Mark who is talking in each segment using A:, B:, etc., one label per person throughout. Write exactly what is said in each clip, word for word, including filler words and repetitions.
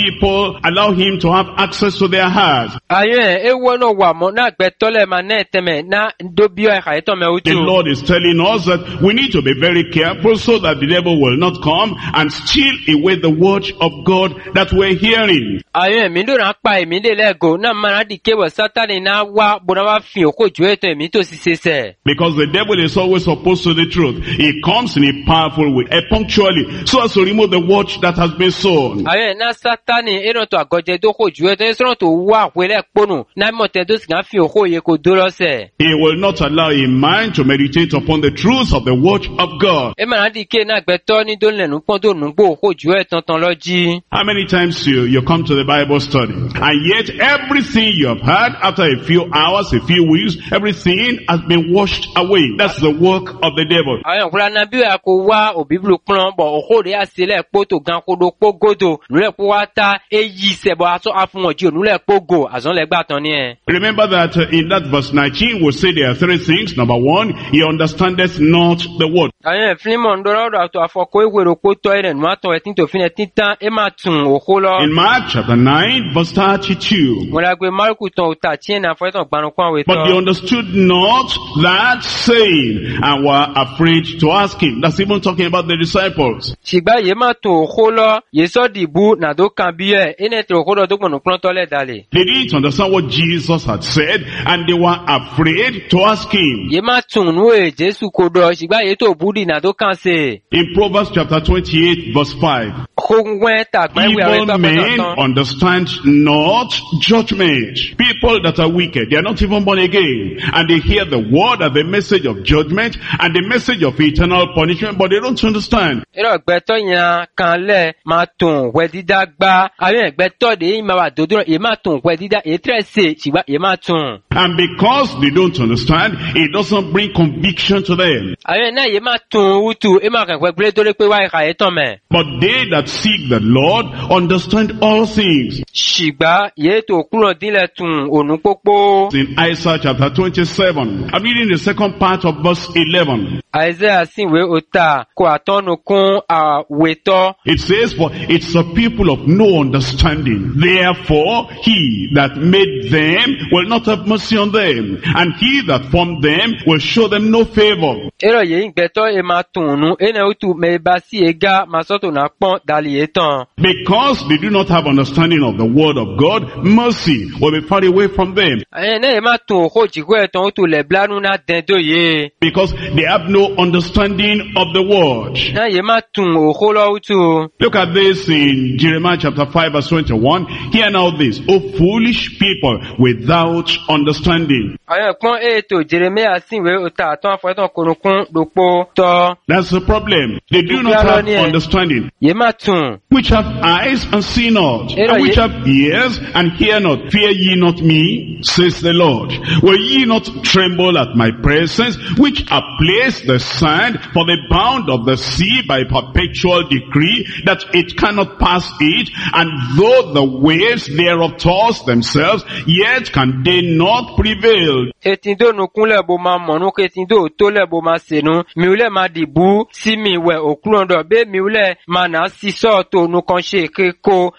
A: people allow him to have access to their hearts.
B: Aye, e wono wa mo na gbetole ma na eteme na dobio e ka etome
A: The
B: utu.
A: Lord is telling us that we need to be very careful so that the devil will not come and steal away the word of God that we're hearing.
B: Aye, mi ndo na pa mi de lego na mana di ke wa Satan na wa bona wa fi oko ju eto mi to sisese.
A: Because the devil is always opposed to the truth. He comes in a powerful way, uh, punctually, so as to remove the word that has been sown.
B: Aye, na Satan e no to agoje do ko ju eto so to wa wele ponu na mo te do sigan fi oko ye ko do lo se.
A: He will not allow a man to meditate upon the truth of the word of God.
B: E mana di ke na gbeto ni do lenu pon do nu gbo ko ju eto tan loji.
A: How many times you, you come to the Bible study, and yet everything you have heard after a few hours, a few weeks, everything has been washed away. That's the work of the devil.
B: Aye, kula na bi ya ko wa o biblu plan bo oko de asile po to gan ko do po godo lule po wata e yi se bo aso afun oji onule po go azon le gba tan ni e.
A: Remember that uh, in that verse nineteen we say there are three things. Number one, he understandeth not the word.
B: Aye, Filimon do ro to afoko ewero po to ere nu aton etin to fine titan e ma tun oko lo.
A: In Mark chapter nine verse thirty-two.
B: Mo la gbe Marku ton o ta tien na fo ton gbarun kwa we to.
A: But they understood not that saying and were afraid to ask him. That's even talking about the disciples.
B: Sigba ye ma tun oko lo ye so dibu na do kan bi e ene te oko lo do gbonu plan to le dale.
A: They didn't understand what Jesus had said and they were afraid to ask him.
B: Ye ma tun nu e Jesu ko do sigba ye to budi na do kan se.
A: In Proverbs chapter twenty-eight verse five.
B: Ko nwen ta gba we awe
A: Evil
B: ta
A: men
B: tan.
A: understand not judgment. People that are wicked, they are not even born again. And they hear the word and the message of judgment and the message of eternal punishment, but they don't understand.
B: Ero gbeto yan kan le ma tun we dida gba awe gbeto de yin ma wa dodo e ma tun we dida e tre se sigba e ma tun.
A: And because they don't understand, it doesn't bring conviction to them.
B: Awe na ye ma tun utu e ma kan we gbe to le pe wa e ka e ton me.
A: But they that seek the Lord understand all things.
B: Sigba ye to kuro dile tun onu popo.
A: In Isaiah chapter twenty-seven, I'm reading the second part of verse eleven.
B: Isaiah sinwe ota ko atonu kun a weto.
A: It says, for it's a people of no understanding. Therefore, he that made them will not have mercy on them. And he that formed them will show them no favor.
B: Ero ye gbeto e ma tunu ene utu me basi ega masoto na pon dali etan.
A: Because they do not have understanding of the word of God, mercy will be far away from them.
B: Ene e ma tun ko jigo etan utu le blanu na dendo ye.
A: Because they have no understanding of the word.
B: Na ye ma tun oko lo utu.
A: Look at this in Jeremiah chapter five verse twenty-one. Hear now this, O foolish people without understanding.
B: Ayo pon e to Jeremiah sinwe ota ton fo ton konukun dopo to.
A: That's the problem. They do not have understanding.
B: Ye ma tun.
A: Which have eyes and see not, and which have ears and hear not. Fear ye not me, says the Lord. Will ye not tremble at my presence, which have placed the sand for the bound of the sea by perpetual decree, that it cannot pass it, and though the waves thereof toss themselves, yet can they not prevail.
B: Etindo nukun le bo ma monu ke etindo to le bo ma senu mi ule ma dibu si mi we okulondo be mi ule ma na siso to nukon se ke ko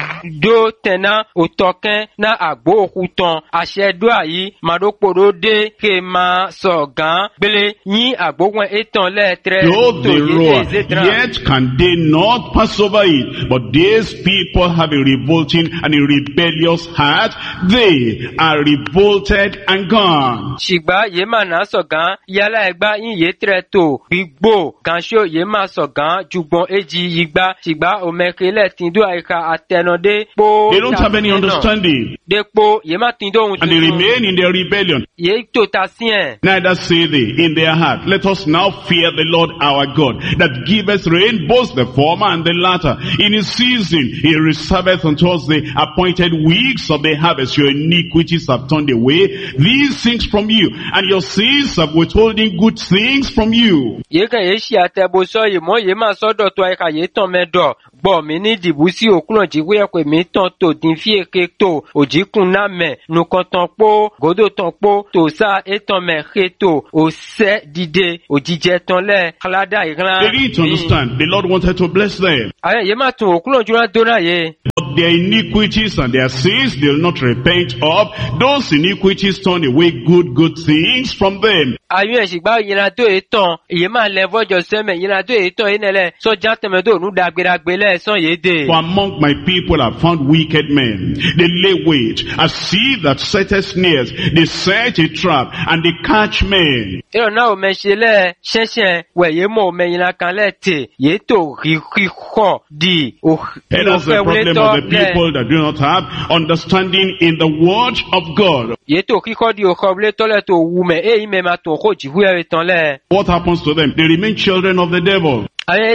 B: do tena otoken na agbo okutan ase do ayi ma do poro de ke ma so gan bele yin agbo wen etan le tre
A: Though
B: to
A: they roar,
B: ye
A: yet can they not pass over it. But these people have a revolting and a rebellious heart. They are revolted and gone.
B: Shigba ye ma na so gan yala egba yin ye tre to gbigbo gansho ye ma so gan jugbon eji yigba shigba omekele tindo aika atenode po.
A: They don't have any understanding.
B: Depo ye ma tindo un
A: And they remain in their rebellion.
B: ye to tasien.
A: Neither say they in their heart, let us now fear the Lord our God, that giveth rain both the former and the latter. In his season he reserveth unto us the appointed weeks of the harvest. Your iniquities have turned away these things from you, and your sins have withholding good things from you.
B: Ye kan ye shi atebo so ye mo ye ma so do to aika ye ton me do. Bo mi ni dibu si okulon ji we ko mi ton to din fi eke to ojikun na me nu kan ton po godo ton po to sa eton me reto o se dide ojije ton le klada iran.
A: They didn't understand. The Lord wanted to bless them.
B: Aye ye ma tun okulon jura dona ye.
A: But their iniquities and their sins they will not repent of. Those iniquities turn away good, good things from them.
B: Ayun shigba yina do etan, ye ma levo jo seme yina do etan enele so janteme do nu dagbedagbe le son yede.
A: For among my people I found wicked men. They lay wait as she that setteth snares. They set a trap and they catch men.
B: Ero na o meshele shenshen we ye mo me yina kan le te ye to ri ri ho di o.
A: And that's the problem of the people that do not have understanding in the word of God.
B: Ye to ri ho di o ko le to le to wu me e me ma to ko ji hu e tan le.
A: What happens to them? They remain children of the devil.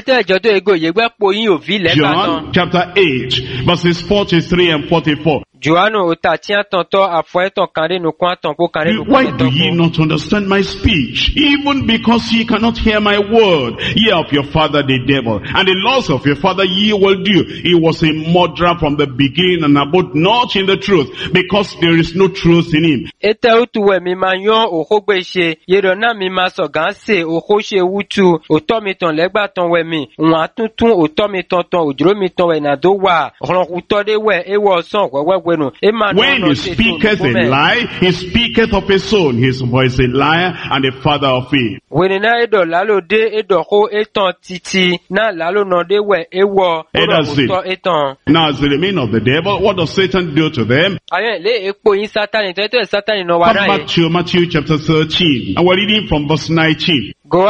A: John chapter eight, verses forty-three and forty-four.
B: Why
A: do ye not understand my speech? Even because ye cannot hear my word. Ye of your father the devil, and the laws of your father ye will do. He was a murderer from the beginning, and abode not in the truth, because there is no truth in him. When he speaketh a lie, he speaketh of his own. His voice a liar, and the father of it. Now as the remain of the devil, what does Satan do to them? Come back to Matthew chapter thirteen, and we're reading from verse nineteen. When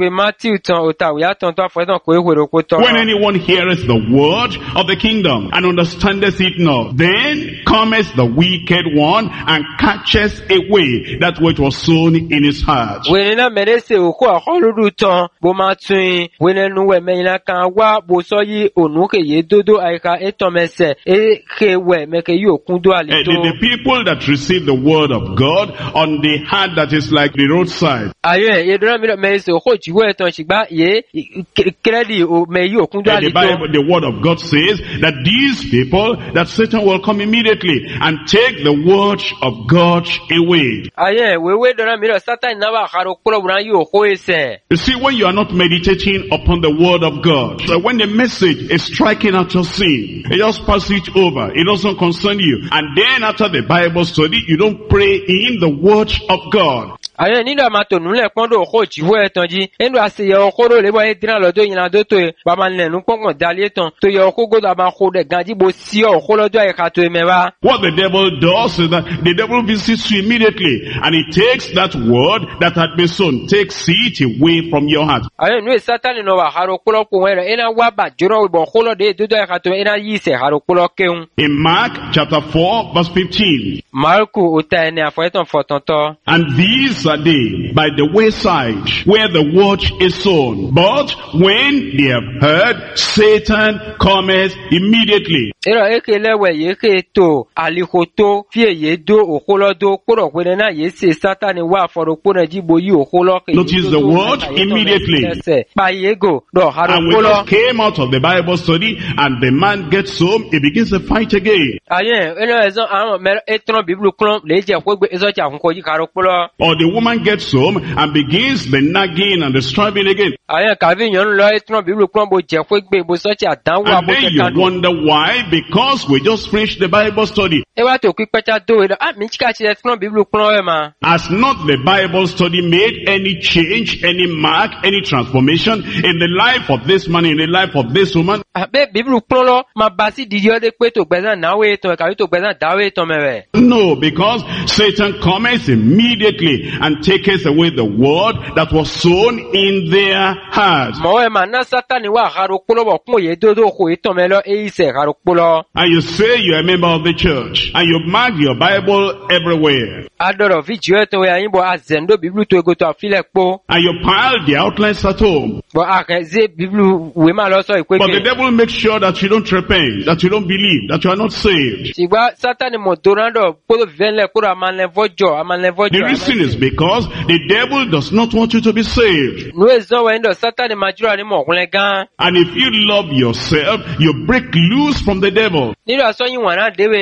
A: anyone heareth the word of the kingdom and understandeth it not, then cometh the wicked one and catcheth away that which was sown in his heart. And the people that receive the word of God on the heart that is like the roadside. And the Bible, the word of God says that these people, that Satan will come immediately and take the word of God away. You see, when you are not meditating upon the word of God, so when the message is striking at your sin, you just pass it over. It doesn't concern you. And then after the Bible study, you don't pray in the word of God. What the devil does is that the devil visits you immediately, and he takes that word that had been sown, takes it away from your heart. In Mark chapter four, verse fifteen. And these are they by the wayside where the word is sown. But when they have heard, Satan cometh immediately.
B: Notice
A: the word immediately. And we just came out of the Bible study, and the man gets home, he begins to fight again. Or the woman gets home and begins the nagging and the striving again. And then you wonder why? Because we just finished the Bible study. Has not the Bible study made any change, any mark, any transformation in the life of this man, in the life of this woman? No, because Satan comes immediately and taketh away the word that was sown in their hearts. And you say you're a member of the church, and you mark your Bible everywhere. And you pile the outlines at home. But the devil makes sure that you don't repent, that you don't believe, that you are not saved. The reason is because the devil does not want you to be saved. And if you love yourself, you break loose from the devil.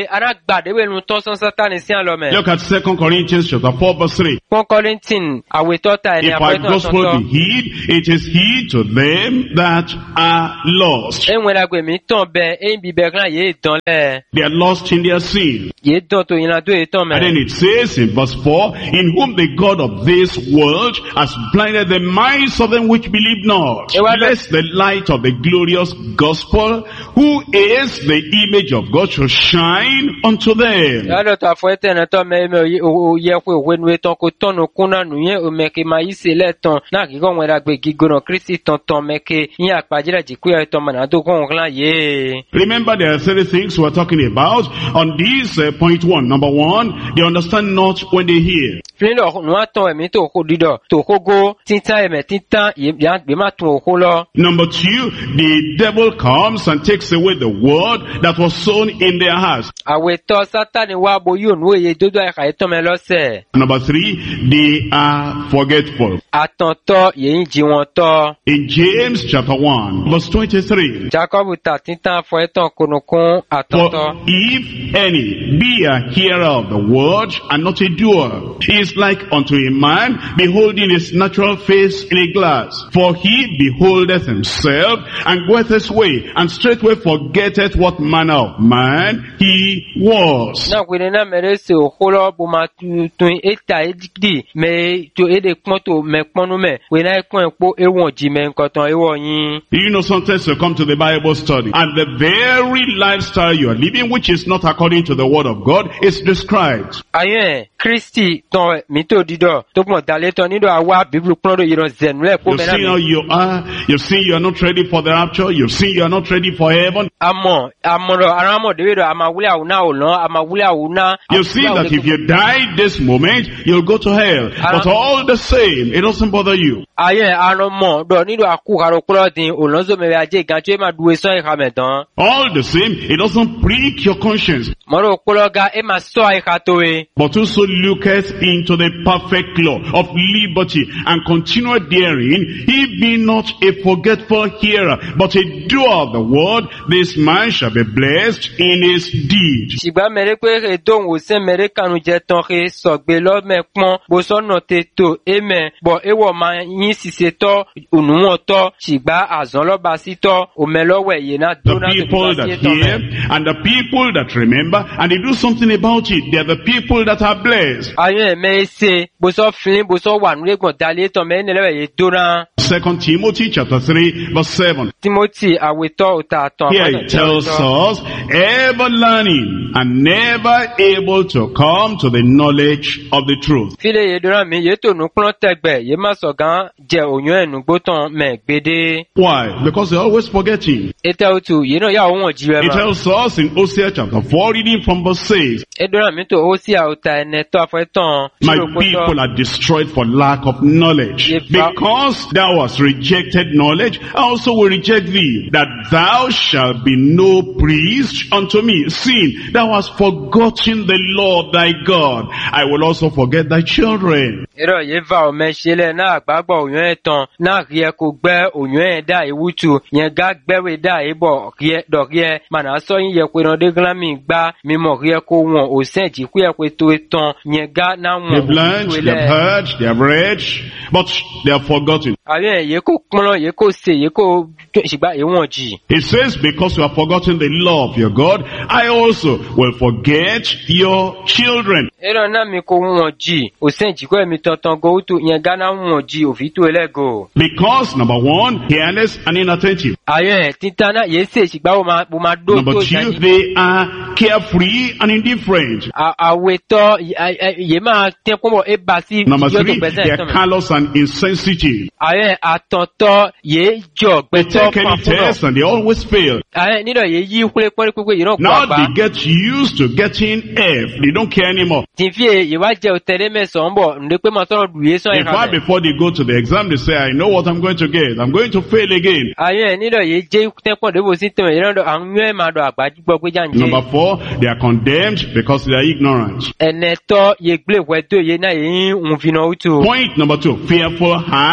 B: gbàdé wẹ̀nu tọ́sán sátani sí àlọ́mẹ̀.
A: Look at Second Corinthians chapter four verse three.
B: One Corinthians àwètọ́ta ẹni
A: If our
B: àpẹẹtọ̀
A: gospel
B: tọ̀tọ̀.
A: be hid, it is hid to them that are lost.
B: Ẹ̀wọ̀n ẹ̀dàgbé mi tán bẹ ẹ̀yìn bíbẹ̀ kan yéé tán lẹ̀.
A: They are lost in their sin.
B: Yéé tán tó yìnyín tó yéé tán
A: And then
B: mẹ́.
A: it says in verse four, in whom the God of this world has blinded the minds of them which believe not,
B: Eh, what-
A: lest the light of the glorious gospel, who is the image of God, should shine unto them.
B: Yàrá tó àfọ̀ẹ́tẹ̀ náà tọ́ mẹ́ ẹ̀mẹ́ òye pé òwe nu etán kó tọ́nu kúnná nù yẹn òmẹ́kẹ́ máa yí sílẹ̀ tán náà kíkọ́ wọn ẹ̀dàgbé gígbóná Kristi tán tán mẹ́kẹ́ yín àpàjẹ́rẹ́ jìkú ẹ̀ tán mọ̀nà tó kọ́ wọn kán yé.
A: Remember, there are three things we're talking about on this uh, point one. Number one, they understand not when they hear.
B: Fílọ̀ nù àtọ̀ ẹ̀mí tó kó dídọ̀ tó kó gó títà ẹ̀mẹ̀ títà yà gbé má tún òkú lọ.
A: Number two, the devil comes and takes away the word that was sown in their hearts.
B: Àwẹ̀tọ́ Sátánì wá bo yóò nú èyí dúdú àìkà yìí tán mẹ́ lọ́sẹ̀.
A: Number three, they are forgetful.
B: Àtọ̀ntọ́ yìí jí wọn tọ́.
A: In James chapter one, verse twenty-three,
B: Jacob tà títà fọ ẹ̀tàn kùnùkún àtọ̀ntọ́.
A: for if any be a hearer of the word and not a doer, he is like unto a man beholding his natural face in a glass. For he beholdeth himself and goeth his way, and straightway forgetteth what manner of man he was.
B: Náà kwene náà mẹ́rẹ́ sè òkú lọ bó ma tún ètà èdìdì mẹ́ tó èdè pọ́n tó mẹ́ pọ́nú mẹ́ wẹ́n náà kún ẹ̀pọ́ ewọ̀n jì mẹ́ nkọ̀tàn ewọ̀ yín.
A: You know, sometimes you come to the Bible study, and the very lifestyle you are living, which is not according to the word of God, is described.
B: Ayẹ́ Kristi tán mi tó dídọ̀ tó pọ̀ dalẹ̀ tán nídọ̀ àwa bíbélù pọ́n ló yẹrọ zẹ̀nu lẹ̀ kó
A: You've
B: mẹ́ra
A: seen how
B: mi.
A: you are. You've seen you are not ready for the rapture. You've seen you are not ready for heaven.
B: Àmọ̀ àmọ̀rọ̀ arámọ̀ dèwédọ̀ àmàwúlẹ̀ àwùná òlàn àmàwúlẹ̀ àwùná.
A: You've seen that if you die this moment, you'll go to hell. But all the same, it doesn't bother you.
B: Ayẹ́ àrọ̀mọ̀ dọ̀ nídọ̀ àkúkàrọ̀ kúrọ̀ dín òlànzó mẹ́rẹ̀ ajé ìgànjọ́ máa duwe sán ìka mẹ́tàn.
A: All the same, it doesn't prick your conscience.
B: Mọ̀rọ̀ kúrọ̀ ga ẹ̀ máa sọ àìka tó e.
A: But whoso looketh into the perfect law of liberty and continueth therein, he be not a forgetful hearer, but a doer of the word, this man shall be blessed in his deed.
B: Ṣìgbà mẹ́rẹ́ pé èdòun ò sẹ́ mẹ́rẹ́ kanu jẹ tán ṣe sọ̀gbẹ́ lọ́mẹ́ pọ́n bó sọ́nà tètò émẹ̀ bọ̀ ewọ̀ máa yín ṣiṣẹ́ tọ́ ònùwọ̀n tọ́ ṣìgbà àzán lọ́ba sí tọ́ òmẹ́lọ́wẹ̀ yìí náà
A: The
B: dúró náà tó
A: people
B: bá sí
A: that
B: ètò
A: hear
B: mẹ́.
A: and the people that remember and they do something about it, they are the people that are blessed.
B: Ayọ̀ ẹ̀mẹ́ ṣe bó sọ fílín bó sọ wà nílẹ̀gbọ̀n dalẹ̀ tán mẹ́rin nílẹ̀wẹ̀ yìí dúró.
A: Second Timothy chapter three verse seven.
B: Timothy àwètọ́ òtà àtàn.
A: Here it tells us, ever learning and never able to come to the knowledge of the truth.
B: Fílẹ̀ yìí dúró mi yìí tó nù kúrọ́ tẹ̀gbẹ̀ yìí má sọ̀gán jẹ òyìn ẹ̀nù gbótàn mẹ́ gbédé.
A: Why? Because they're always forgetting.
B: Ètò òtù yìí náà yà wọ́n jí rẹ̀
A: It
B: mọ́.
A: tells us in Hosea chapter four, reading from verse six,
B: Edora mi to o si auta ene to afetan.
A: my people are destroyed for lack of knowledge. Because thou hast rejected knowledge, I also will reject thee, that thou shalt be no priest unto me. Seeing thou hast forgotten the Lord thy God, I will also forget thy children.
B: Ero ye va o me sele na agbagbo oyun etan na rie ko gbe oyun e da iwutu yen ga gbewe da ibo rie do rie mana so yin ye pe no de glan mi gba mi mo rie ko won o sen ji ku e pe to etan yen ga na won.
A: They've learned, they've heard, they have read, but they have forgotten.
B: Aye ye ko pon ye ko se ye ko sigba e won ji.
A: It says, because you have forgotten the law of your God, I also will forget your children.
B: Ero na mi ko won ji o sen ji ko mi tonton go tu yen ga na won ji o fi to elego.
A: Because number one, careless and inattentive.
B: Aye titana ye se sigba o ma ma do
A: Number
B: to
A: two, they are carefree and indifferent.
B: Aweto ye ma te ko e ba si.
A: Number three, they are callous and insensitive.
B: Aye atonto ye jo
A: They
B: gbe
A: take any test and they always fail.
B: Aye nido ye yi kure pori kure you know
A: Now
B: gba.
A: they get used to getting F. They don't care anymore.
B: Tin fi ye wa je o tere me so nbo nde pe mo toro duye so
A: In fact, before they go to the exam, they say, I know what I'm going to get. I'm going to fail again.
B: Aye nido ye je te pon de bo si te me ro anyu e ma do agbaji gbo pe janje.
A: Number four, they are condemned because they are ignorant.
B: Eneto ye gble we do ye na ye un fi no utu.
A: Point number two, fearful hearts,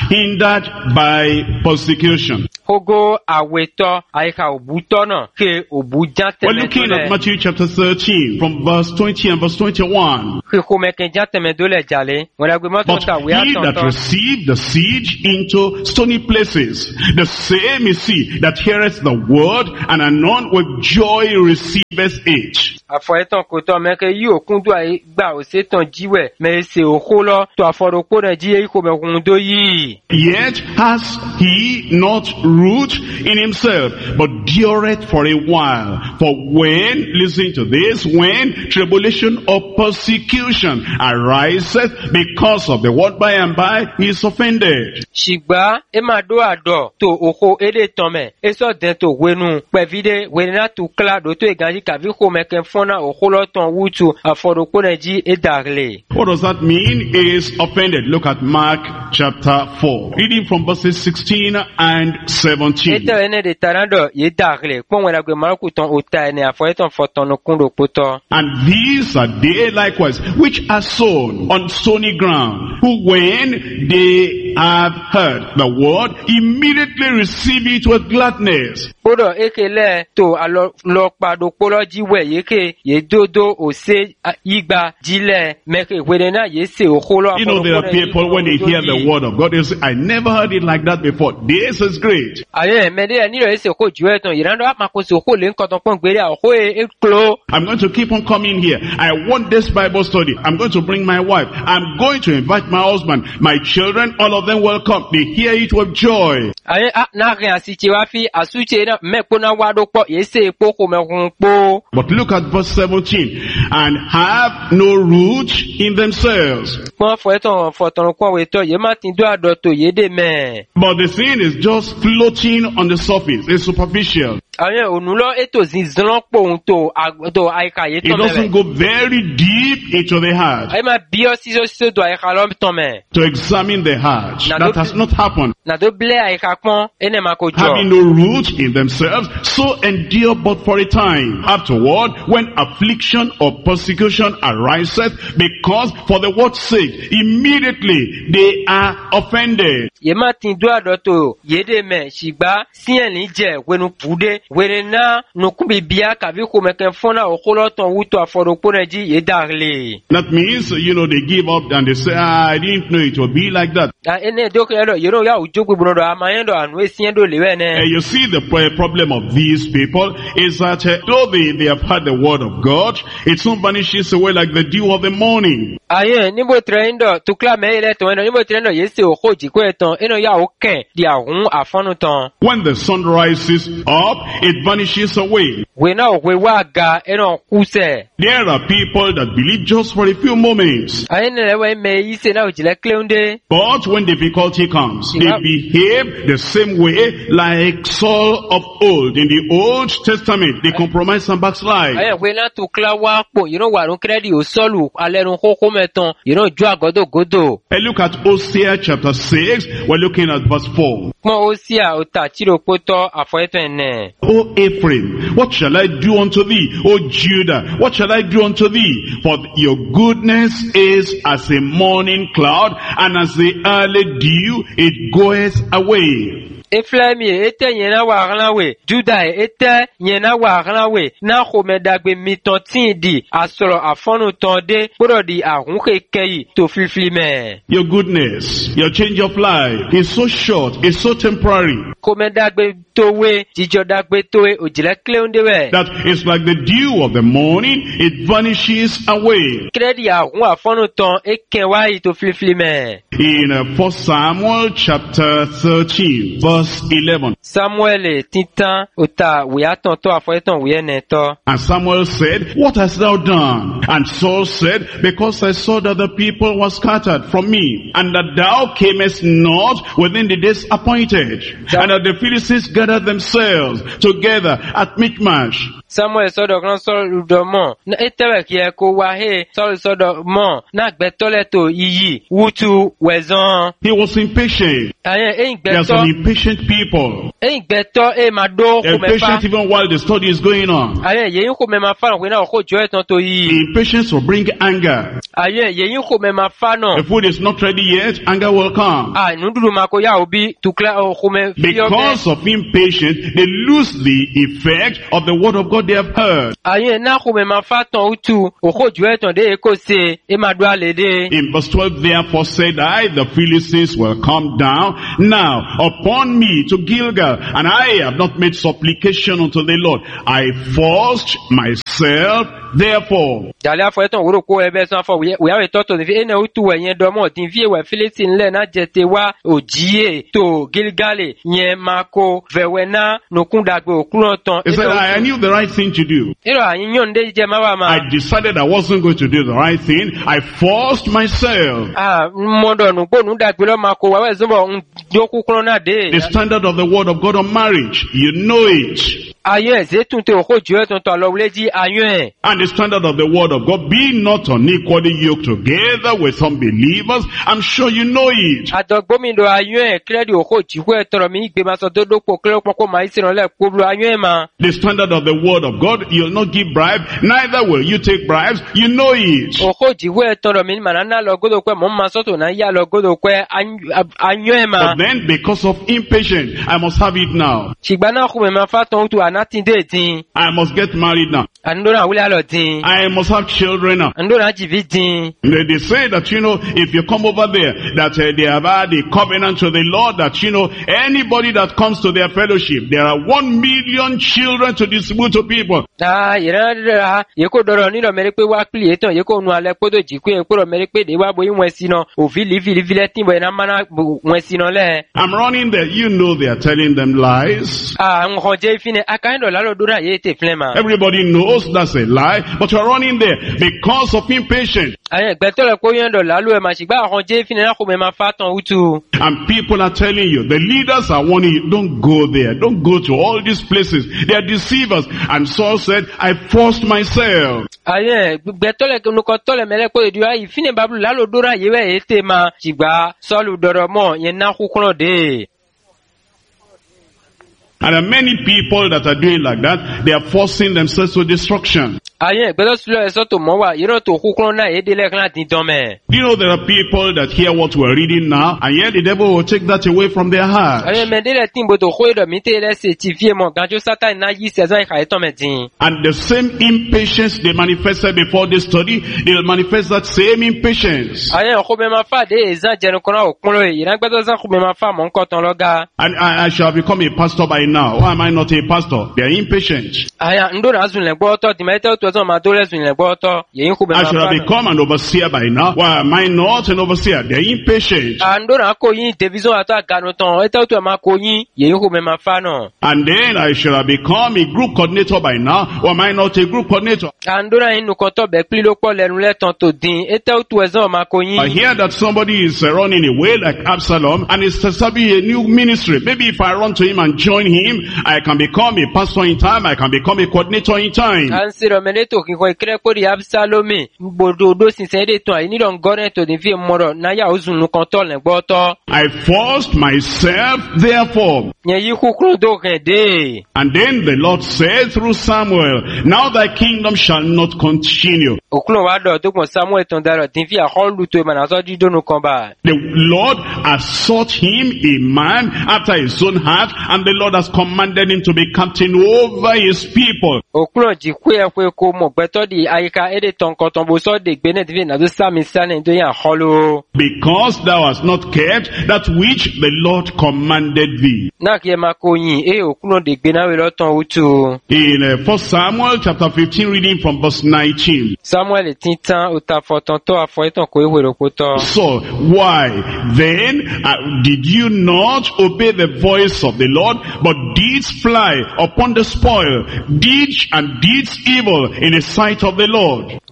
A: hindered by persecution.
B: Hogo aweto aika obuto na ke obujate
A: We're looking at Matthew chapter thirteen from verse twenty and verse twenty-one.
B: Ke komeke jate me dole jale. Wala gwe
A: But
B: matonta we
A: he that
B: atonto.
A: received the seed into stony places, the same is he that heareth the word, and anon with joy receiveth it.
B: Afoyeton koto meke yi okundu ai gba oseton jiwe me se okolo to aforoko na ji yi ko me kundo yi.
A: Yet has he not root in himself, but dureth for a while. For when, listen to this, when tribulation or persecution ariseth because of the word, by and by he is offended.
B: Shigba ema do ado to oko ede tome eso den to wenu pevide wenna to kla do to eganji kavi ko meke fona okolo ton wutu aforoko na ji edagle.
A: What does that mean? Is offended. Look at Mark chapter four. Reading from verses sixteen and seventeen.
B: Eto ene de tarando ye dagle pon wena gwe marku ton ota ene afoyeton foton no kundo poto.
A: And these are they likewise which are sown on stony ground, who when they have heard the word, immediately receive it with gladness.
B: Odo ekele to alo lo pado polo jiwe yeke ye dodo ose igba jile meke wenena ye se okolo.
A: You know, there are people when they hear the word of God, they say, I never heard it like that before. This is great.
B: Aye mede ni lo ese ko juwe ton irando makoso ko le nkan ton pon gbere o e klo.
A: I'm going to keep on coming here. I want this Bible study. I'm going to bring my wife. I'm going to invite my husband, my children, all of them will come. They hear it with joy.
B: Aye na rin asiti wa fi asuche na mepo na wado po yese po ko me hun po.
A: But look at verse seventeen. And have no root in themselves.
B: Pon fo eton fo ton ko we to ye ma tin do ado to ye de me.
A: But the sin is just floating on the surface. It's superficial.
B: Aye onulo eto zinzan po un to to aika ye
A: It
B: to me.
A: doesn't go very deep into the heart
B: Aye ma bio si so so do aika lo to me.
A: to examine the heart.
B: Now,
A: That
B: don't-
A: has not happened.
B: Na do ble aika pon ene ma ko
A: Having
B: jo.
A: no root in themselves, so endure but for a time. Afterward, when affliction or persecution ariseth, because for the word's sake, immediately they are offended.
B: Ye ma tin do ado to ye de me shigba sien ni je wenu pude wenena no kubi bia ka vi ko meken fona okolo ton wuto aforoko na ji ye dagle.
A: That means, you know, they give up and they say, ah, I didn't know it would be like that.
B: Ah, ene do ke do yero ya ujogbe brodo amayendo anu esien do lewe
A: Uh,
B: ne.
A: you see, the pro- problem of these people is that uh, though they, they have heard the word of God, it soon vanishes away like the dew of the morning.
B: Aye nibo trendo tukla me ile to eno nibo trendo yese okoji ko eton eno ya oken di ahun afonu ton.
A: When the sun rises up, it vanishes away.
B: We na we wa ga eno kuse.
A: There are people that believe just for a few moments.
B: Aye ne lewe me yise na ojile kleunde.
A: But when difficulty comes, they
B: Yeah.
A: behave the same way like Saul of old. In the Old Testament, they compromise and backslide.
B: Aye we na tukla wa po you know wa run kredi o solu alerun koko meton you know ju agodo godo.
A: And look at Hosea chapter six, we're looking at verse four.
B: Pon osia ota chiro poto afoyeto ene.
A: O Ephraim, what shall I do unto thee? O Judah, what shall I do unto thee? For your goodness is as a morning cloud, and as the early dew, it goeth away.
B: Eflaimi ete yena wa ranwe Juda ete yena wa ranwe na khome dagbe mitontin di asoro afonu tonde poro di ahun kekeyi to filfilme.
A: Your goodness, your change of life is so short, it's so temporary,
B: Kome dagbe towe jijo dagbe towe ojile kleunde we.
A: that it's like the dew of the morning, it vanishes away.
B: Kredi ahun afonu ton ekenwa yi to filfilme.
A: In uh, First Samuel chapter thirteen, verse eleven.
B: Samuel tintan ota wiya tonto afoyeton wiyene to.
A: And Samuel said, what hast thou done? And Saul said, because I saw that the people were scattered from me, and that thou camest not within the days appointed, and that the Philistines gathered themselves together at Michmash.
B: Samuel sọ́dọ̀ kan sọ́dọ̀ dọ̀mọ́. Etewe kí ẹ kó wá he sọ́dọ̀ sọ́dọ̀ mọ́. Na gbẹ́tọ́lẹ̀ tó iyì wutu wẹ̀zán.
A: He was impatient.
B: Ayen e
A: There are
B: gbẹ́tọ́.
A: some impatient people.
B: E gbẹ́tọ́ e ma do ko me fa.
A: Impatient even while the study is going on.
B: Ayen yeyin ko me ma fa ko na ko jo etan to
A: The
B: yi.
A: impatience will bring anger.
B: Ayen yeyin ko me ma fa no.
A: The food is not ready yet, anger will come.
B: Ah nudulu ma ko ya obi tukla o ko me fi obe.
A: Because of impatience, they lose the effect of the word of God they have heard.
B: Ayen na ko me ma fa ton utu o ko jo etan de ko se e ma do alede.
A: In verse twelve, therefore said I, the Philistines will come down now upon me to Gilgal, and I have not made supplication unto the Lord. I forced myself, therefore.
B: Dale afọ etan woro ko ebe san afọ we we toto ni fi ene utu we yen do mo tin fi we Philistine le na jete wa ojie to Gilgal yen mako vewena no kun dagbe okunran tan.
A: He said, I knew the right thing to do.
B: Ero ayin yon de je ma wa ma.
A: I decided I wasn't going to do the right thing. I forced myself.
B: Ah, mondo nu po nu dagbe lo mako wa we zumbo un doku kron na de.
A: The standard of the word of God on marriage, you know it.
B: Ayen ze tun te o ko jo etan to lo le di ayen.
A: And the standard of the word of God, be not unequally yoked together with unbelievers. I'm sure you know it.
B: Adogbo mi do ayen kredi o ko ji ko etan mi gbe ma so dodo po kle po ko ma isiran le ko lo ayen ma.
A: The standard of the word of God, you'll not give bribe, neither will you take bribes. You know it.
B: O ko ji ko etan mi ma na lo godo pe mo ma so to na ya lo godo pe ayen ma.
A: But then, because of impatience, I must have it now.
B: Shigba na ku me ma fa ton tu anatin de tin.
A: I must get married now.
B: Andora wule alo tin.
A: I must have children now.
B: Andora jivi tin.
A: They, they say that, you know, if you come over there, that uh, they have had a covenant to the Lord, that, you know, anybody that comes to their fellowship, there are one million children to distribute to people.
B: Ah, ira ra ye ko doro ni lo mere pe wa pli etan ye ko nu ale podo ji ku e ko ro mere pe de wa bo yin won si no o vi li vi li vi le tin bo na mana won si no le.
A: I'm running there. You know they are telling them lies.
B: Ah, nko je fi ne akan do la lo dora ye te flema.
A: Everybody knows that's a lie, but you're running there because of impatience.
B: Aye, gbe to le ko yen do la lo e ma shigba nko je fi ne na ko me ma fa ton utu.
A: And people are telling you, the leaders are warning you, don't go there, don't go to all these places. They are deceivers. And Saul said, I forced myself.
B: Aye, gbe to le nu ko to le mele ko di ayi fi ne bablu la lo dora ye we e te ma shigba solu doro mo yen na ku kro de.
A: And there are many people that are doing like that. They are forcing themselves to destruction.
B: Aye, gbe to lo e so to mo wa ye ro to ku kro na e de le kan tin don me.
A: You know, there are people that hear what we're reading now, and yet the devil will take that away from their heart.
B: Aye, me de le tin bo to ko do mi te le certifier mo ganjo satan na yi saison e ka e ton me din.
A: And the same impatience they manifested before this study, they will manifest that same impatience.
B: Aye, ko me ma fa de ezan je ko na o kun lo yi na gbe to san ko me ma fa mo nko ton lo ga.
A: And I, I shall become a pastor by now. Why am I not a pastor? They are impatient.
B: Aye, ndo na zun le gbo to di me te to zo ma do le zun le gbo to yin ko me
A: I
B: ma
A: should have
B: fa.
A: become an overseer by now. Why am I not an overseer? They are impatient.
B: Ando na ko yin division ato agano ton e te to ma ko yin yin ko me ma fa no.
A: And then I should have become a group coordinator by now. Why am I not a group coordinator?
B: Ando na yin nu ko to be pli lo po lenu le ton to din e te to ezan ma ko
A: I
B: yin.
A: hear that somebody is uh, running away like Absalom and is establishing a new ministry. Maybe if I run to him and join him, I can become a pastor in time. I can become a coordinator in time.
B: An se ro mene to kin ko ikre ko di Absalomi bodo do sin se de ton ni don gore to din fi mo ro na ya ozun nu kon to le gbo to.
A: I forced myself, therefore.
B: Yen yi ku kro do ken de.
A: And then the Lord said through Samuel, now thy kingdom shall not continue.
B: Okulo wa do to kon Samuel ton daro din fi a holu to ma na so di do nu kon ba.
A: The Lord has sought him a man after his own heart, and the Lord has commanded him to be captain over his people.
B: Okulo ji ku e ku ko mo gbe to di ayika e de ton kon ton bo so de gbe ne din na do sami sane do yan holu.
A: Because thou hast not kept that which the Lord commanded thee.
B: Na ki e ma ko yin e okulo de gbe na we lo ton utu.
A: In uh, First Samuel chapter fifteen, reading from verse nineteen.
B: Samuel tintan o ta foton to afo eton ko e wero ko to.
A: So, why then uh, did you not obey the voice of the Lord, but didst fly upon the spoil, did and didst evil in the sight of the Lord?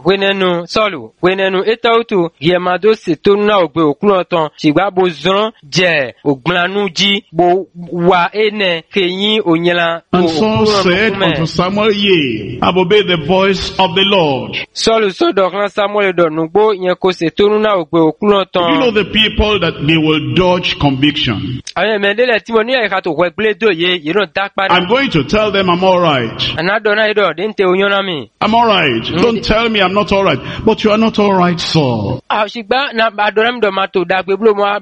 B: wenenu solu wenenu etautu yemado setona ogbe okulotan sigba bo zon je oglanuji bo wa ene keyin onyela.
A: And Saul said unto Samuel, Yea, I have obeyed the voice of the Lord.
B: Solu so dokran Samuel do nugbo yen ko setona ogbe okulotan.
A: You know the people that they will dodge conviction.
B: Aye mendele timoni e ka to wegle do ye you don't dark bad.
A: I'm going to tell them I'm all right.
B: Anadona ido dinte onyona mi.
A: I'm all right. Don't tell me I'm not all right. But you are not all right, Saul.
B: Ah, sigba na adonam do mato dagbe blo mo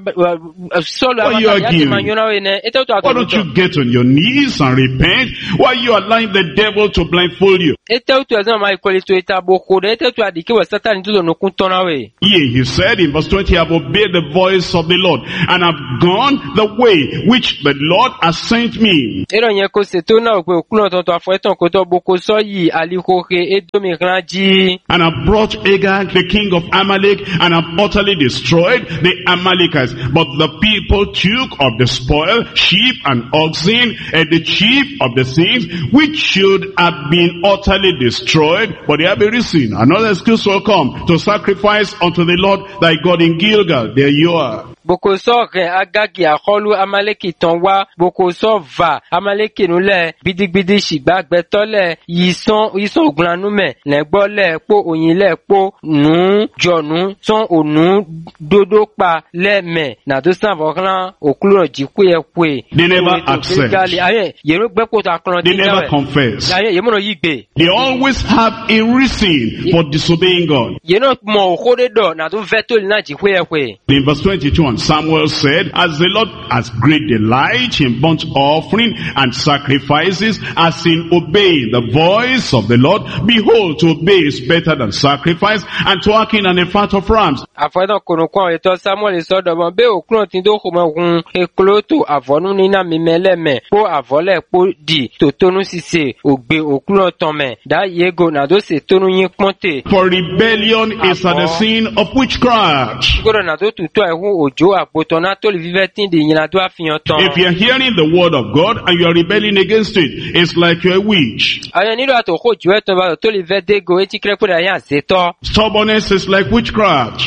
B: solo
A: amata ya manyona we ne. Why don't you get on your knees and repent? Why you allowing the devil to blindfold you?
B: Etautu azama mai kwalito itaboko de etautu adike wa Satan tuzo no kuntona we.
A: Yea, he said in verse twenty, I have obeyed the voice of the Lord and have gone the way which the Lord has sent me.
B: Ero nyeko setona ogbe okulotan to afoetan ko to boko so yi alikoke edomi ranji.
A: And have brought Agag, the king of Amalek, and have utterly destroyed the Amalekites. But the people took of the spoil, sheep and oxen, and the chief of the things which should have been utterly destroyed. But they have a reason. Another excuse will come to sacrifice unto the Lord thy God in Gilgal. There you are.
B: Boko so re Agagi akolu Amaleki ton wa boko so va Amaleki nu le bidigbidi sigba gbetole yison yison oglanu me le gbo le po oyin le po nu jonu son onu dodo pa le me na do san voklan okuro jiku ye kwe.
A: They never accept.
B: Aye yero gbe ko ta kan.
A: They never confess.
B: Aye yemo no yigbe.
A: They always have a reason for disobeying God.
B: Yeno mo khode do na do veto na jiku ye kwe.
A: In verse twenty-two, and Samuel said, as the Lord has great delight in burnt offering and sacrifices, as in obeying the voice of the Lord, behold, to obey is better than sacrifice, and to hearken an a fat of rams.
B: Afọdọ konokon eto Samuel sọdọ mo be okunro tin do ko mo hun ekloto avonu ni na mimeleme po avole po di to tonu sise ogbe okunro ton me da yego na do se tonu yin ponte.
A: For rebellion is at the sin of witchcraft.
B: Goro na do tuto ehun ojo apoto na to le vivetin de yin na do afiyan ton.
A: If you are hearing the word of God and you are rebelling against it, it's like you're a witch.
B: Ayo nilo ato ko ju eto ba to le vede go eti kre po da yan seto.
A: Stubbornness is like witchcraft.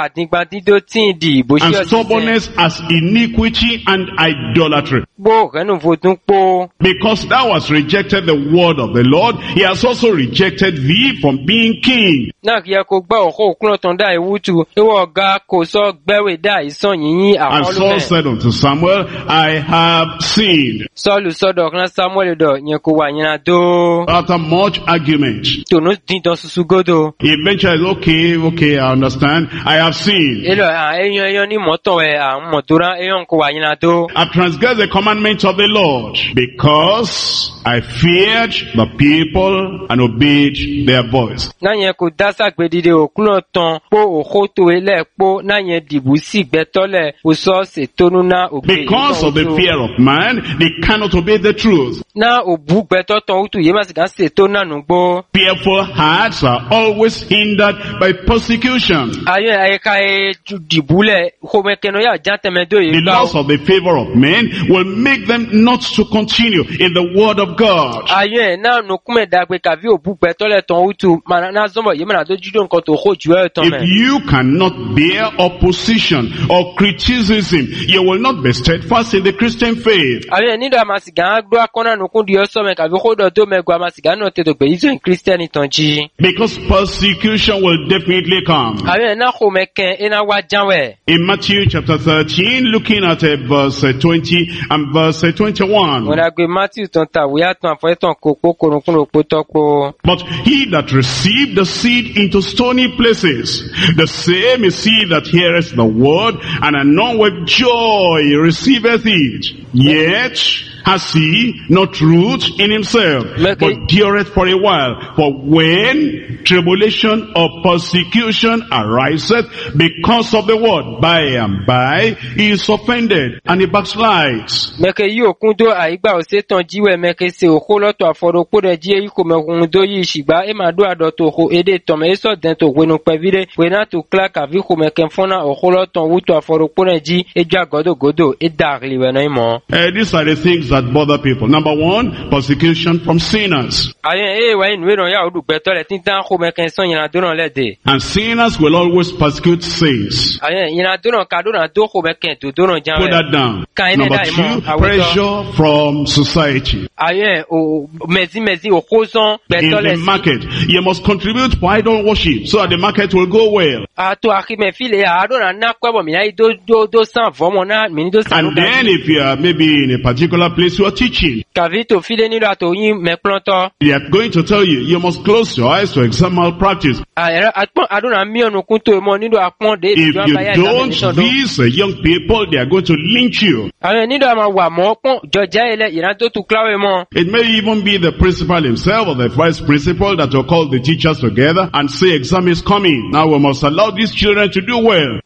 A: And stubbornness as iniquity and idolatry. Because thou hast rejected the word of the Lord, he has also rejected thee from being king. And Saul said unto Samuel, I have sinned. After much argument, he eventually said, okay, okay, I understand. I have sinned. I've transgressed the commandments of the Lord because I feared the people and obeyed their voice. Because of the fear of man, they cannot obey the truth. Fearful hearts are always hindered by persecution. The loss of the favor of men will make them not to continue in the word of God. If you cannot bear opposition or criticism, you will not be steadfast in the Christian faith. Because persecution will definitely come. In Matthew chapter thirteen, looking at uh, verse uh, twenty and verse uh, twenty-one. But he that received the seed into stony places, the same is he that heareth the word, and anon with joy receiveth it. Yet has he not root in himself, but dureth for a while. For when tribulation or persecution ariseth because of the word, by and by he is offended and he backslides.
B: do for poneji eja godo godo e darli we no imo.
A: Uh, these are the things that bother people. Number one, persecution from sinners.
B: Ayen e we nwe no ya odu beto le tintan ko me kan son yana do no le de.
A: And sinners will always persecute saints.
B: Ayen yana do no ka do na do ko me kan to do no jan.
A: Put that down. Number two, pressure from society.
B: Ayen o mezi mezi o kozon beto le.
A: In the market, you must contribute for idol worship so that the market will go well.
B: Ato akime file ya ado na na kwa bo mi na do do do san vomo na mi do san.
A: And then if you are maybe in a particular place you are teaching,
B: kavito file ni do ato yin me planto.
A: They are going to tell you, you must close your eyes to exam malpractice. If you don't, these uh, young people, they are going to lynch you. It may even be the principal himself or the vice principal that will call the teachers together and say exam is coming. Now we must allow these children to do well.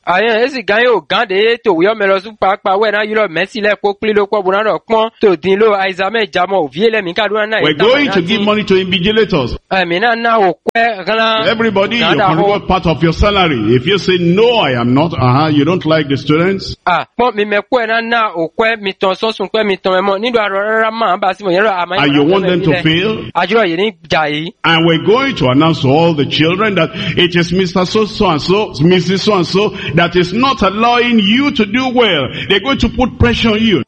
A: We're going to give money to invigilators. Everybody, you contribute part of your salary. If you say no, I am not, uh-huh, you don't like the students. And you want them to fail. And we're going to announce to all the children that it is Mister So-so and so, Missus So-and-so that is not allowing you to do well. They're going to put pressure on you.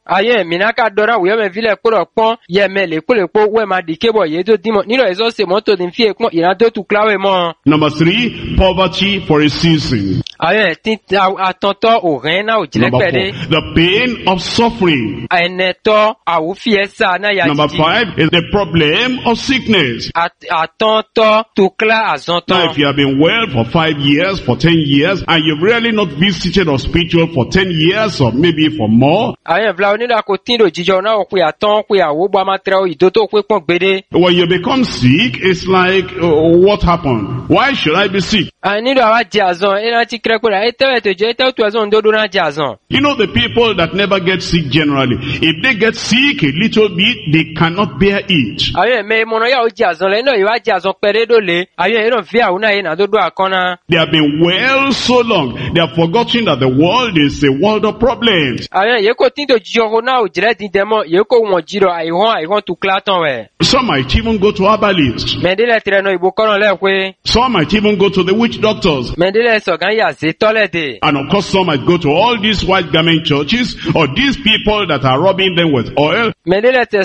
A: Number three, poverty for a season. Number four, the pain of suffering. Number five is the problem of sickness. Now, if you have been well for five years, for ten years, and you've really not visited hospital for ten years or maybe for more, when you become sick, it's like, uh, what happened? Why should I be sick? You know, the people that never get sick generally, if they get sick a little bit, they cannot bear it. They have been well so long, they have forgotten that the world is a world of problems. Some might even go to herbalists. Some might even go to the witch doctors. And of course some might go to all these white garment churches or these people that are rubbing them with oil. And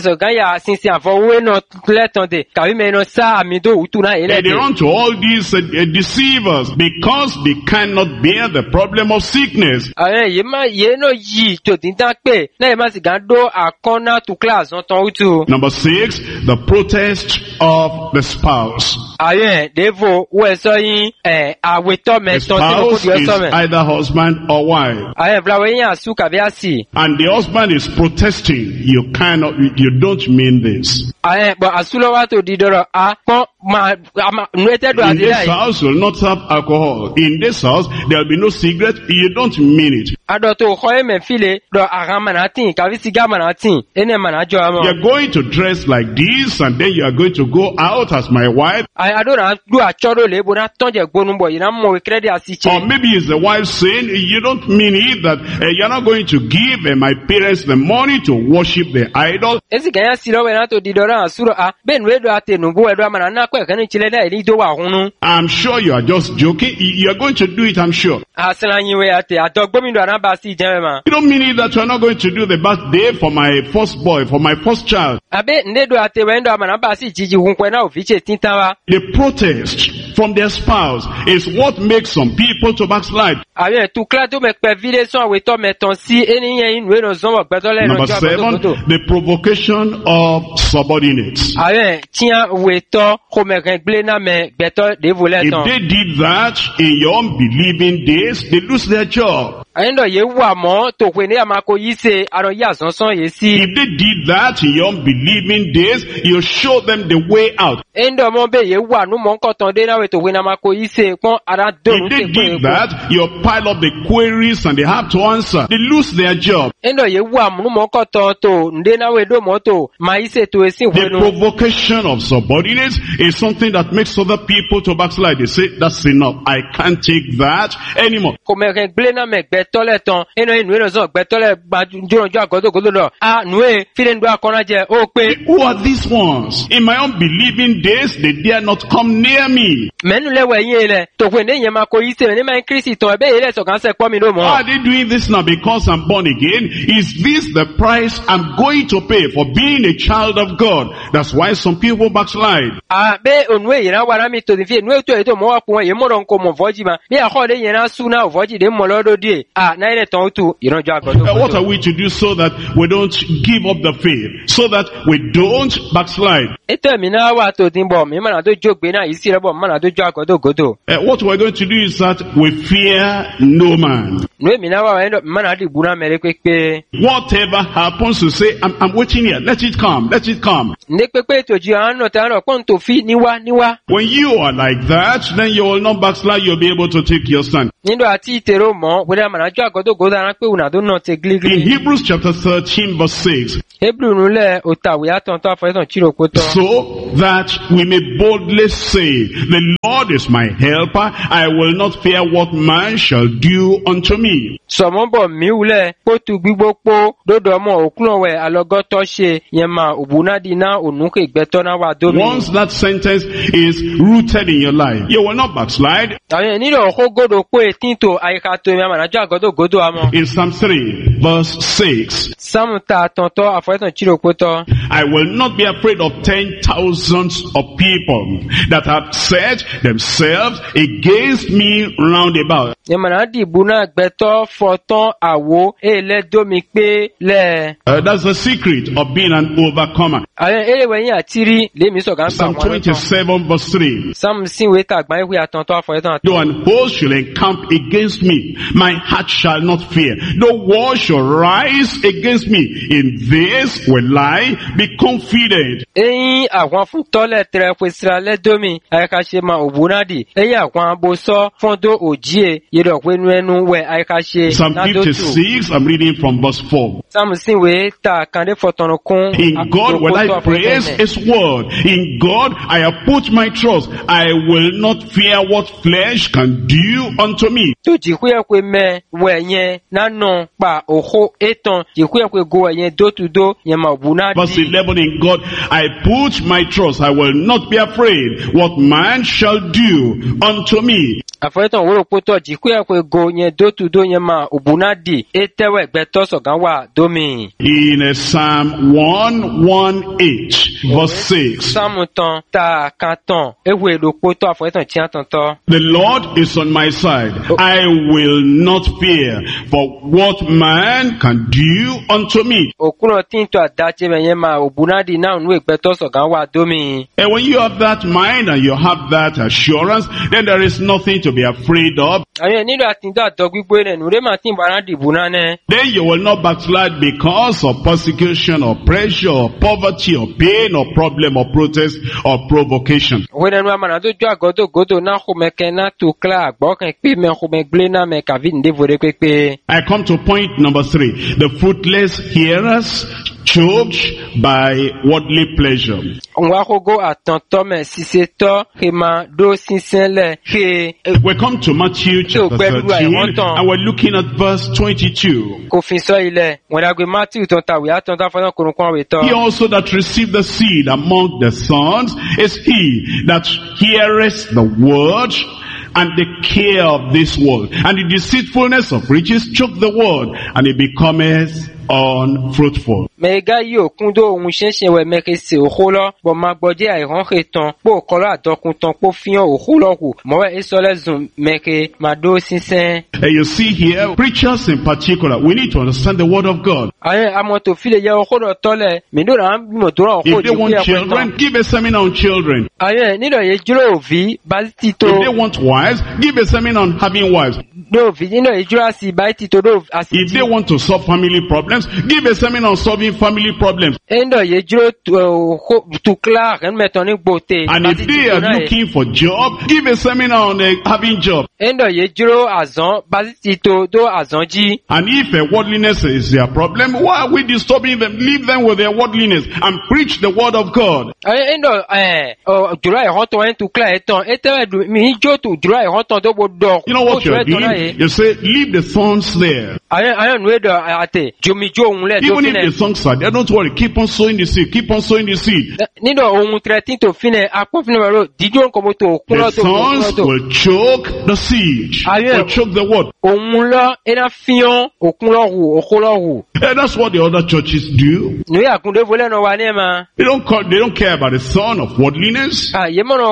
A: they run to all these uh, deceivers because they cannot bear the problem of sickness. Number six, the protest of the spouse. The spouse is either husband or wife. And the husband is protesting. You cannot, you don't mean this. In this house will not have alcohol. In this house there will be no cigarette. You don't mean it. You're going to dress like this and then you are going to go out as my wife. Or maybe it's the wife saying, you don't mean it that uh, you're not going to give uh, my parents the money to worship the idol. I'm sure you are just joking. You are going to do it, I'm sure. You don't mean it that you are not going to do the birthday for my first boy, for my first child. The protest from their spouse is what makes some people to backslide. Number seven, the provocation of subordinates. If they did that in your unbelieving days, they lose their job. If they did that in your unbelieving days, you show them the way out. If they did that, you pile up the queries and they have to answer. They lose their job. The provocation of subordinates is something that makes other people to backslide. They say, that's enough. I can't take that anymore.
B: gbẹtọlẹ tán eno inu eno so gbẹtọlẹ gbajuronjo agodogodo do a nue filendo akona je o pe.
A: Who are these ones? In my unbelieving days, they dare not come near me.
B: Menu le we yin le to pe ne yen ma ko ise ne ma Kristi ton ebe ile so kan se po mi do mo.
A: Why are they doing this now? Because I'm born again. Is this the price I'm going to pay for being a child of God? That's why some people backslide.
B: Ah be onwe yen wa na mi to fi nu to e to mo wa kun yen mo ron ko mo voji ma. Bi a ko de yen na su na voji de mo lodo die. Ah na ile ton tu ironjo agodo.
A: Uh, what are we to do so that we don't give up the faith? So that we don't backslide?
B: Eto mi na wa to tin bo mi ma na to jogbe na isi re bo ma na to jo agodo godo.
A: Uh, what we're going to do is that we fear no man.
B: Nu mi na wa endo ma na di buna mere pepe.
A: Whatever happens, to say, I'm, I'm waiting here. Let it come. Let it come.
B: Ne pepe to ji an no ta no kon to fi niwa niwa.
A: When you are like that, then you will not backslide. You'll be able to take your stand.
B: Nindo ati itero mo we ma na jo agodo godo ran pe una do no te gligli.
A: In Hebrews chapter thirteen verse six.
B: Hebrew nule otawe aton to afa ton chiro poto.
A: So that we may boldly say, the Lord is my helper. I will not fear what man shall do unto me.
B: So mo bo mi ule potu gbigbo po dodo mo okunlo we alogo to se yen ma obuna di na onuke igbeto na wa do mi.
A: Once that sentence is rooted in your life, you will not backslide.
B: Ayen ni ro ko godo po etin to ayika to mi ma na jo agodo godo amo.
A: In Psalm three verse six.
B: Sam ta ton to afa ton chiro poto.
A: I will not be afraid of ten thousands of people that have set themselves against me round about.
B: Yen ma na di buna gbeto foton awo ele do mi pe le.
A: Uh, that's the secret of being an overcomer.
B: Ayen ele we yin atiri le mi so gan pa
A: Psalm
B: won.
A: twenty-seven verse three.
B: Sam sin we ta gban we aton to afa ton.
A: Though an host shall encamp against me, my heart shall not fear. Though war shall rise against me, in this will I be confident.
B: Eyin àwọn fún tọ́lẹ̀ tẹrẹ fún Israẹlẹ̀ domi ayika ṣe ma òbúnádì. Eyin àwọn abosọ fún do òjíe yẹ̀dọ̀ pé nu ẹnu wẹ̀ ayika ṣe
A: Psalm
B: nádótù.
A: fifty-six, I'm reading from verse four.
B: Sáàmù sínwé ta kàndé fọ̀tọ̀nù kún.
A: In God will I praise His word. In God I have put my trust. I will not fear what flesh can do unto me.
B: Tó jìkú yẹ pé mẹ wẹ̀ yẹn nánà pa òhó étan jìkú yẹ pé go wẹ̀ yẹn dótúdó yẹn ma òbúnádì.
A: Verse eleven, in God I put my trust. I will not be afraid what man shall do unto me.
B: Àfọ̀yẹ́tàn wúrò pótọ̀ jìkú yẹ pé go yẹn dótúdó yẹn ma òbúnádì étẹ́wẹ̀ gbẹ́tọ́ sọ̀gán wà dómi.
A: In uh, Psalm one eighteen, verse six.
B: Sáàmù tán ta kan tán ewu èlò pótọ̀ àfọ̀yẹ́tàn tí a tàn tọ́.
A: The Lord is on my side. I will not fear for what man can do unto me.
B: Òkúrọ̀ tí ń tọ́ àdájẹ́ bẹ̀ yẹn ma òbúnádì náà nú ìgbẹ́tọ́ sọ̀gán wà dómi.
A: And when you have that mind and you have that assurance, then there is nothing to be afraid of.
B: Àwọn nílò àtìndọ́ àtọ́ gbígbé rẹ̀ nùrẹ́ màá tí ń bára dìbò náà nẹ́.
A: Then you will not backslide because of persecution or pressure or poverty or pain or problem or protest or provocation.
B: Wọ́n ẹnu àmàlà tó jọ àgọ́dọ̀ gòdò náà kò mẹ́kẹ́ náà tó kílà àgbọ́kàn pé mẹ́kò mẹ́gbélé náà mẹ́kà bí ǹdẹ́fọ̀rẹ́ pépé.
A: I come to point number three. The fruitless hearers choked by worldly pleasure.
B: Òun àkókò àtọ̀ntọ́ mẹ́ ṣiṣẹ́ tọ́ ṣe máa dó sísẹ́lẹ̀ ṣe.
A: We come to Matthew chapter thirteen and we're looking at verse twenty-two.
B: Kò fi sọ ilẹ̀, wọ́n dàgbé Matthew tó ń ta wíyá tó ń ta fọ́nà kòrókò àwẹ̀ tọ́.
A: He also that received the seed among the sons is he that heareth the word, and the care of this world, and the deceitfulness of riches choke the word, and it becometh unfruitful.
B: Mẹ́gá yóò kún dó ohun ṣẹ́ṣẹ́ wẹ̀ mẹ́kẹ́ sí òkú lọ, bọ̀ máa gbọ́dé àìhàn ṣe tán, pò kọ́lọ́ àdọ́kun tán, pò fihàn òkú lọ kù, mọ́wẹ́ ìsọ́lẹ̀zùn mẹ́kẹ́ máa dó sísẹ́.
A: And you see here, preachers in particular, we need to understand the word of God.
B: Àwọn amọ̀tò fílẹ̀ yẹ ọkọ̀ lọ tọ́lẹ̀, mìíràn à ń bímọ tó rán ọkọ̀
A: If they want children, give a seminar on children.
B: Àwọn nílò yẹ jùlọ òbí, bá ti tó.
A: If they want wives, give a seminar on having wives.
B: Dóòfì nílò yẹ jùlọ àsì bá ti tó dóòfì àsì.
A: If they want to solve family problems, give a seminar on solving family problems.
B: Ẹ̀ndọ̀ yẹ jùlọ tó kílà rẹ̀ mẹ́tọ̀ ní gbòtè.
A: And if they are looking for job, give a seminar on uh, having job.
B: Ẹ̀ndọ̀ yẹ jùlọ àzán, bá ti tó dó àzán jí.
A: And if uh, worldliness is their problem, why are we disturbing them? Leave them with their worldliness and preach the word of God.
B: Ẹ̀ndọ̀ jùlọ ẹ̀họ́ tó ń tó kílà ẹ̀ tán, ẹ̀ tẹ́wẹ̀ mi jó tó jùlọ ẹ̀họ́ tán tó bó dọ̀.
A: You know what you're doing? You say, leave the thorns there.
B: Even if
A: the thorns are there, don't worry. Keep on sowing the seed. Keep on sowing the seed. The thorns will choke the seed. Will choke the word. And that's what the other churches do. They don't call, they don't care about the son of worldliness. They don't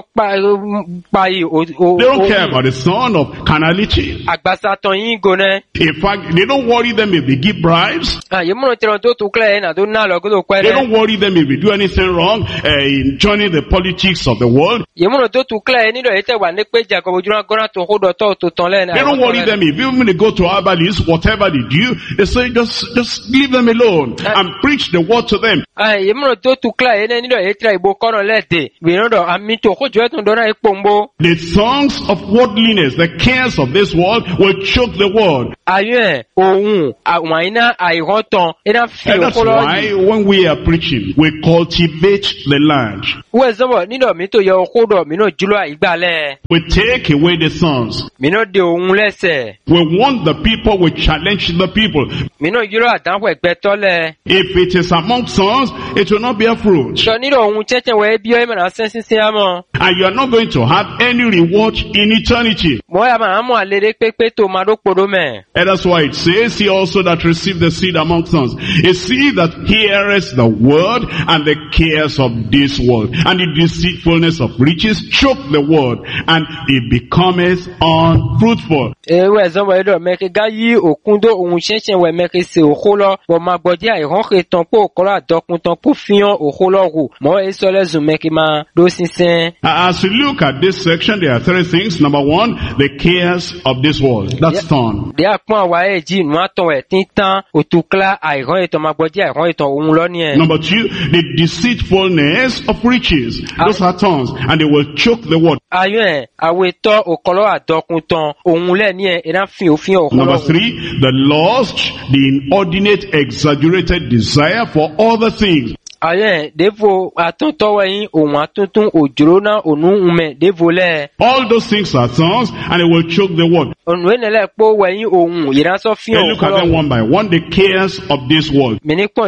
A: care about the son of carnality. In fact, they don't worry them if they give bribes. They don't worry them if they do anything wrong uh, in joining the politics of the world. They don't worry them if even when they go to Abalis, whatever they do, they say just just leave them alone and preach the word to them. The songs of worldliness, the cares of this world will choke the word. And that's why when we are preaching, we cultivate the land. We take away the thorns. We want the people, we challenge the people. If it is among thorns, it will not bear fruit. And you are not going to have any reward in eternity. And that's why it says he also that received the seed among thorns. A seed that heareth the word, and the cares of this world, and the deceitfulness of riches choke the word, and it becometh unfruitful. As we look at this section, there are three things. Number one, the cares of this world. That's thorn. Number two, the deceitfulness of riches. Those are thorns, and they will choke the word. Number three, the lust, the inordinate, exaggerated desire for other things. All those things are thorns, and it will choke the word. And look at them one by one, the cares of this world.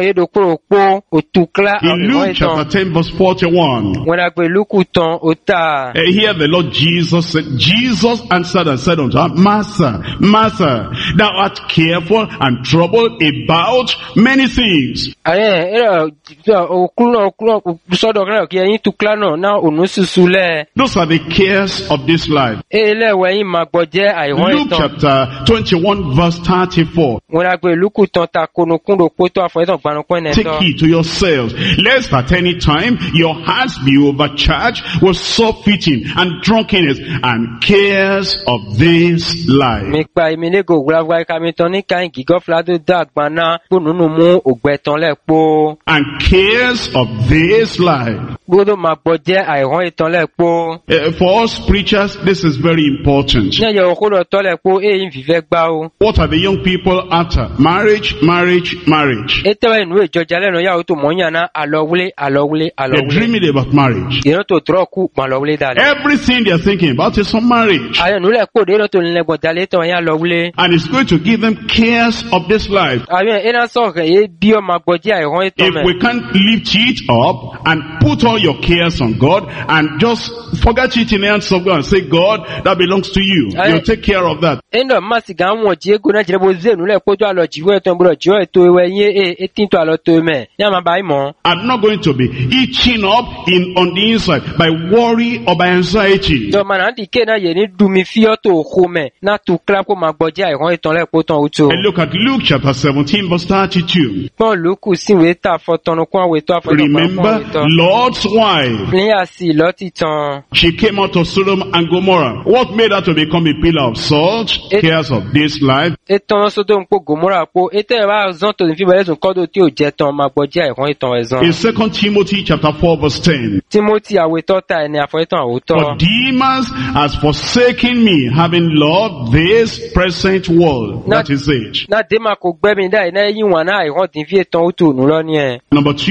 A: In Luke chapter ten verse forty-one, uh, here the Lord Jesus said, Jesus answered and said unto her, Master, Master, thou art careful and troubled about many things. Those are the cares of this life. Luke chapter twenty-one verse thirty-four. Take heed to yourselves, lest at any time your hearts be overcharged with surfeiting and drunkenness and cares of this life. And cares of this life. Uh, for us preachers, this is very important. What are the young people after? Marriage, marriage, marriage. They're dreaming about marriage. Everything they're thinking about is on marriage. And it's going to give them cares of this life. If we can't lift it up and put all your cares on God and just forget it in the hands of God and say, God, that belongs to you. You'll take care of that. I'm not going to be eaten up in on the inside by worry or by anxiety. And look at Luke chapter seventeen verse thirty-two. Remember Lord's wife. She came out of Sodom and Gomorrah. What made her to become a pillar of salt? Cares of this life. In Second Timothy chapter four verse ten. For Demas has forsaken me, having loved this present world. That is it. Number two,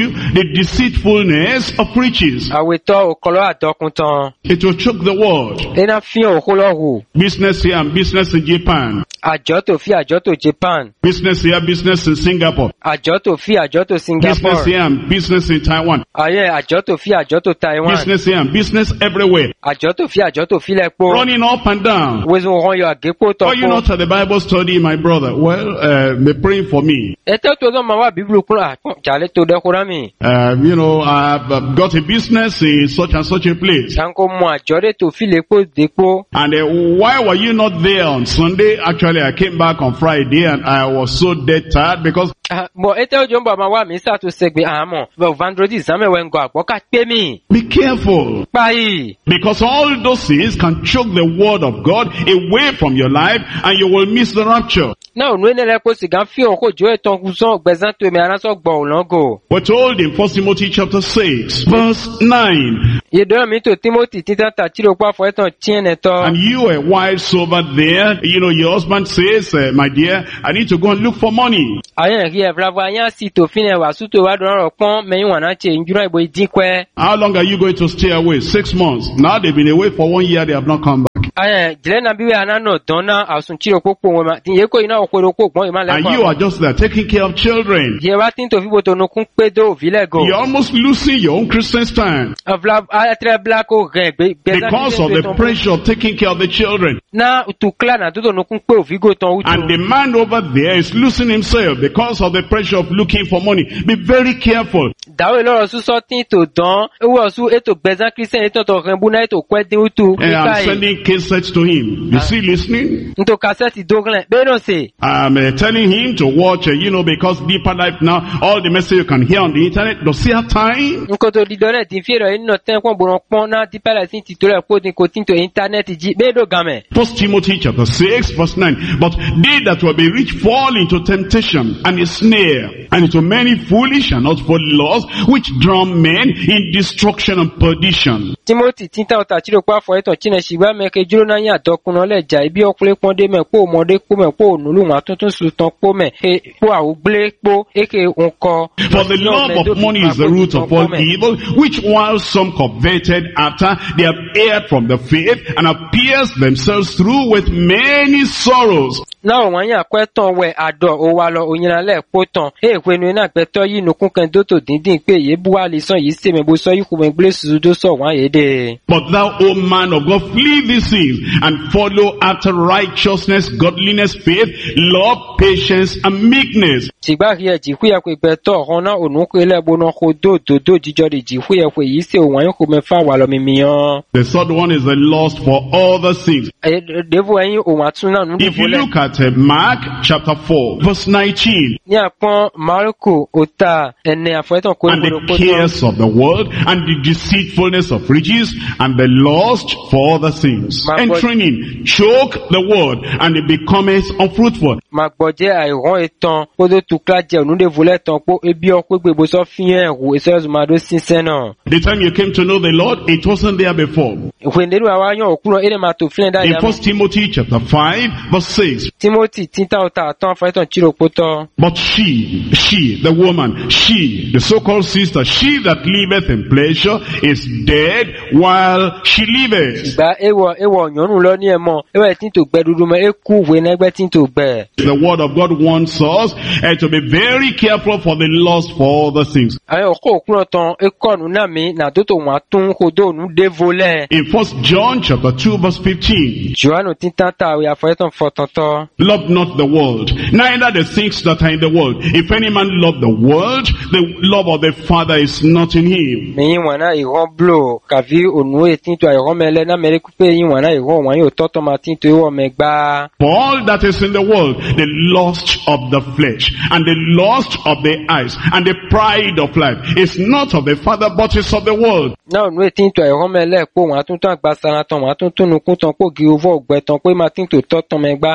A: you the deceitfulness of riches.
B: Àwètọ́ òkọlọ́ àdọ́kun tán.
A: It will choke the world.
B: Iná fi hàn òkúlọ́ hù.
A: Business here and business in Japan.
B: Àjọ tó fi àjọ tó Japan.
A: Business here, business in Singapore.
B: Àjọ tó fi àjọ tó
A: Business
B: Singapore.
A: here and business in Taiwan.
B: Ayé àjọ tó fi àjọ tó Taiwan.
A: Business here and business everywhere.
B: Àjọ tó fi àjọ tó fi lẹ́pọ̀.
A: Running up and down.
B: Wẹ́sùn wọn yọ àgékò
A: Are you
B: tọ́kọ́.
A: not at the Bible study, my brother? Well, uh, they're praying for me.
B: Ẹ̀tẹ́ tó dán máa wá bíbélù kúrò àjálẹ̀ tó dẹ́kúrá mi.
A: Uh, you know, I've uh, got a business in such and such a place.
B: Sanko mọ àjọ́rẹ́ tó fi lẹ́pọ̀ dépò.
A: And uh, why were you not there on Sunday? Actually, I came back on Friday and I was so dead tired because
B: Bọ̀ ẹ̀tẹ́ òjò ń bọ̀ máa wá mi sàtúnṣe àmọ́. Bọ̀ Vandrodi ìsámẹ́wẹ̀ ń gọ àgbọ́ká pé mi.
A: be careful.
B: Báyìí.
A: Because all those things can choke the word of God away from your life and you will miss the rapture.
B: Náà ònú ẹ̀nẹ́rẹ́ kó sìgá fi hàn kó jó ẹ̀tàn kùsàn gbẹ̀sán tó mi aránsọ́ gbọ̀ òlọ́gò.
A: We're told in First Timothy chapter six, verse nine,
B: Ìdọ́rọ̀ mi tó Timothy títà tàchírò pàfọ́ ẹ̀tàn tíẹ̀ nẹ̀tọ́.
A: and you a wives over there, you know, your husband says, uh, my dear, I need to go and look for money.
B: Ayé ẹ̀rí ẹ̀fúláfọ́ ayé sì tó fi ẹ̀wà sútò wá dọ̀rọ̀ pọ́n mẹ́yìn wà náà ṣe ìjúra ìbò ìdínkẹ́.
A: How long are you going to stay away? Six months. Now they've been away for one year, they have not come back.
B: Ayé jìlẹ̀ náà bíwẹ̀ àná náà dán náà àsùn chírò pópó wọn máa. Tìyẹ́ kó iná òkúrò kó gbọ́n ìmá
A: And you
B: lẹ́kọ̀ọ́.
A: are just there taking care of children.
B: Yẹ wá tí ń tó fi bòtò nukún pé dó òfìlẹ̀ gò.
A: You're almost losing your own Christian stand
B: Ayẹ́tẹ́rẹ́ blákò rẹ̀ gbẹ̀sán
A: because of the pressure of taking care of the children.
B: náà tù kílà náà tó tó nukún pé òfìgò tán ó
A: And the man over there is losing himself because of the pressure of looking for money. Be very careful.
B: Dàwé lọ́rọ̀ súsọ́ tí tò dán, ewé ọ̀sú ètò gbẹ̀sán kírísítẹ́nì ètò ọ̀tọ̀ rẹ̀ bú náà ètò kwẹ́ dín útù.
A: And I'm sending cassettes to him. You see, listening?
B: Ntò kásẹ̀tì dóglẹ̀, bẹ́ẹ̀ náà sè.
A: I'm uh, telling him to watch, uh, you know, because Deeper Life now, all the message you can hear on the internet, does he have time?
B: Nǹkan tó di dọ́rẹ̀ tí fi rẹ̀ nínú tẹ́kọ̀ọ́ bọ̀rọ̀ pọ́n náà dípẹ́ rẹ̀ sí ti tó rẹ̀ kó ní kò tí ń tó íńtánẹ́ẹ̀tì jí, bẹ́ẹ̀ dò gàmẹ̀.
A: First Timothy chapter six, verse nine. But they that will be rich fall into temptation and a snare, and into many foolish and not for laws, which drown men in destruction and perdition.
B: Timothy tí ń ta ọ̀tà tí ló pa fọ ẹ̀tàn tí nà ṣìgbà mẹ́kẹ́ jùlọ náà yà dọ́kunná lẹ́jà ibi ọkùnrin pọ́n dé mẹ́ pò ọmọdé pò mẹ́ pò ònúlù wọn tuntun sùn tán pò mẹ́ pò àwùgbélé pò èké òǹkọ.
A: For the love of money is the root of all evil, which while some coveted after, they have erred from the faith and have pierced themselves through with many sorrows.
B: Náà wọ́n yàn pẹ́ tán wẹ̀ àdọ̀ òwa lọ òyìnlẹ̀ pò tán. Èèpẹ̀ nu iná pẹ́tọ́ yìí nukún kan tó tò díndín pé èyí bú wà lè sàn yìí sèmi bó sọ yìí kò mẹ́ gbélé sùdó sọ̀ wọ́n yé dé.
A: But thou, O man of God, flee these things and follow after righteousness, godliness, faith, love, patience, and meekness.
B: Tìgbà rí ẹ̀ jìkúyà pé pẹ́tọ́ ọ̀hún náà ònú pé lẹ́gbọ́n kó dòdòdó jíjọ́ di jìkúyà pé yìí sè wọ́n yóò kó mẹ́fà wà lọ mímí yan.
A: The third one is the lust for other things.
B: Dèvò ẹyin òun àtún náà nù
A: If you
B: dèvò lẹ̀.
A: look at uh, Mark chapter four, verse nineteen,
B: Ní àpọ́n Marko òta ẹni àfọ̀ẹ́tàn kó
A: and
B: ìgbòrò
A: the
B: kó tán.
A: cares of the world, and the deceitfulness of riches, and the lust for other things.
B: My God.
A: Entering in, choke the word, and it becometh unfruitful.
B: Màgbọ̀jẹ́ àìrán ìtàn kó tó tukla jẹ́ ònú dèvò lẹ́tàn pé ebi ọkọ̀ gbèbó sọ fi hàn ẹ̀hù ìsọ́yọ́sùmádó sísẹ́ náà.
A: The time you came to know the Lord, it wasn't there before.
B: Ìwé ìdérú àwa yàn òkúrọ̀ ẹ̀rẹ̀ máa tó fílẹ̀ dáyà
A: In
B: mọ́.
A: First Timothy chapter five, verse six,
B: Timothy tí ń ta ọ̀tà àtàn àfọ̀ẹ́tàn chírò pó tọ́.
A: but she, she, the woman, she, the so-called sister, she that liveth in pleasure is dead while she liveth.
B: Ìgbà ewọ̀ ewọ̀ ọ̀yọ́nù lọ ní ẹ̀mọ́ ewọ̀ tí ń tò gbẹ dúdú mọ́ ekú ìwé nẹ́gbẹ́ tí ń tò gbẹ.
A: The word of God warns us uh, to be very careful for the lust for other things.
B: Àwọn ọkọ̀ òkúrọ̀ tán ekọ̀nù náà mi nàdótò wọn àtún kodó ònú dévò lẹ̀.
A: In First John chapter two, verse fifteen,
B: Jòhánù tí ń tán ta àwẹ̀ àfọ̀ẹ́tàn fọ̀tọ̀tọ̀.
A: love not the world, neither the things that are in the world. If any man love the world, the love of the Father is not in him.
B: Mẹ̀yìn wọn náà ìrọ̀ blò kàví ònú ètí tó àìrọ̀ mẹ́lẹ́ náà mẹ́rẹ́ pípé yín wọn náà ìrọ̀ wọn yóò tọ́tọ́ máa tí ń tó ìwọ̀ mẹ́gbàá.
A: For all that is in the world, the lust of the flesh, and the lust of the eyes, and the pride of life, is not of the Father, but is of the world.
B: Náà ònú ètí tó àìrọ̀ mẹ́lẹ́ pò wọn àtúntò àgbà sara tán wọn àtúntò nukún tán pò gí owó ọ̀gbẹ́ tán pé máa tí ń tó tọ́tọ́ mẹ́gbàá àìrọ̀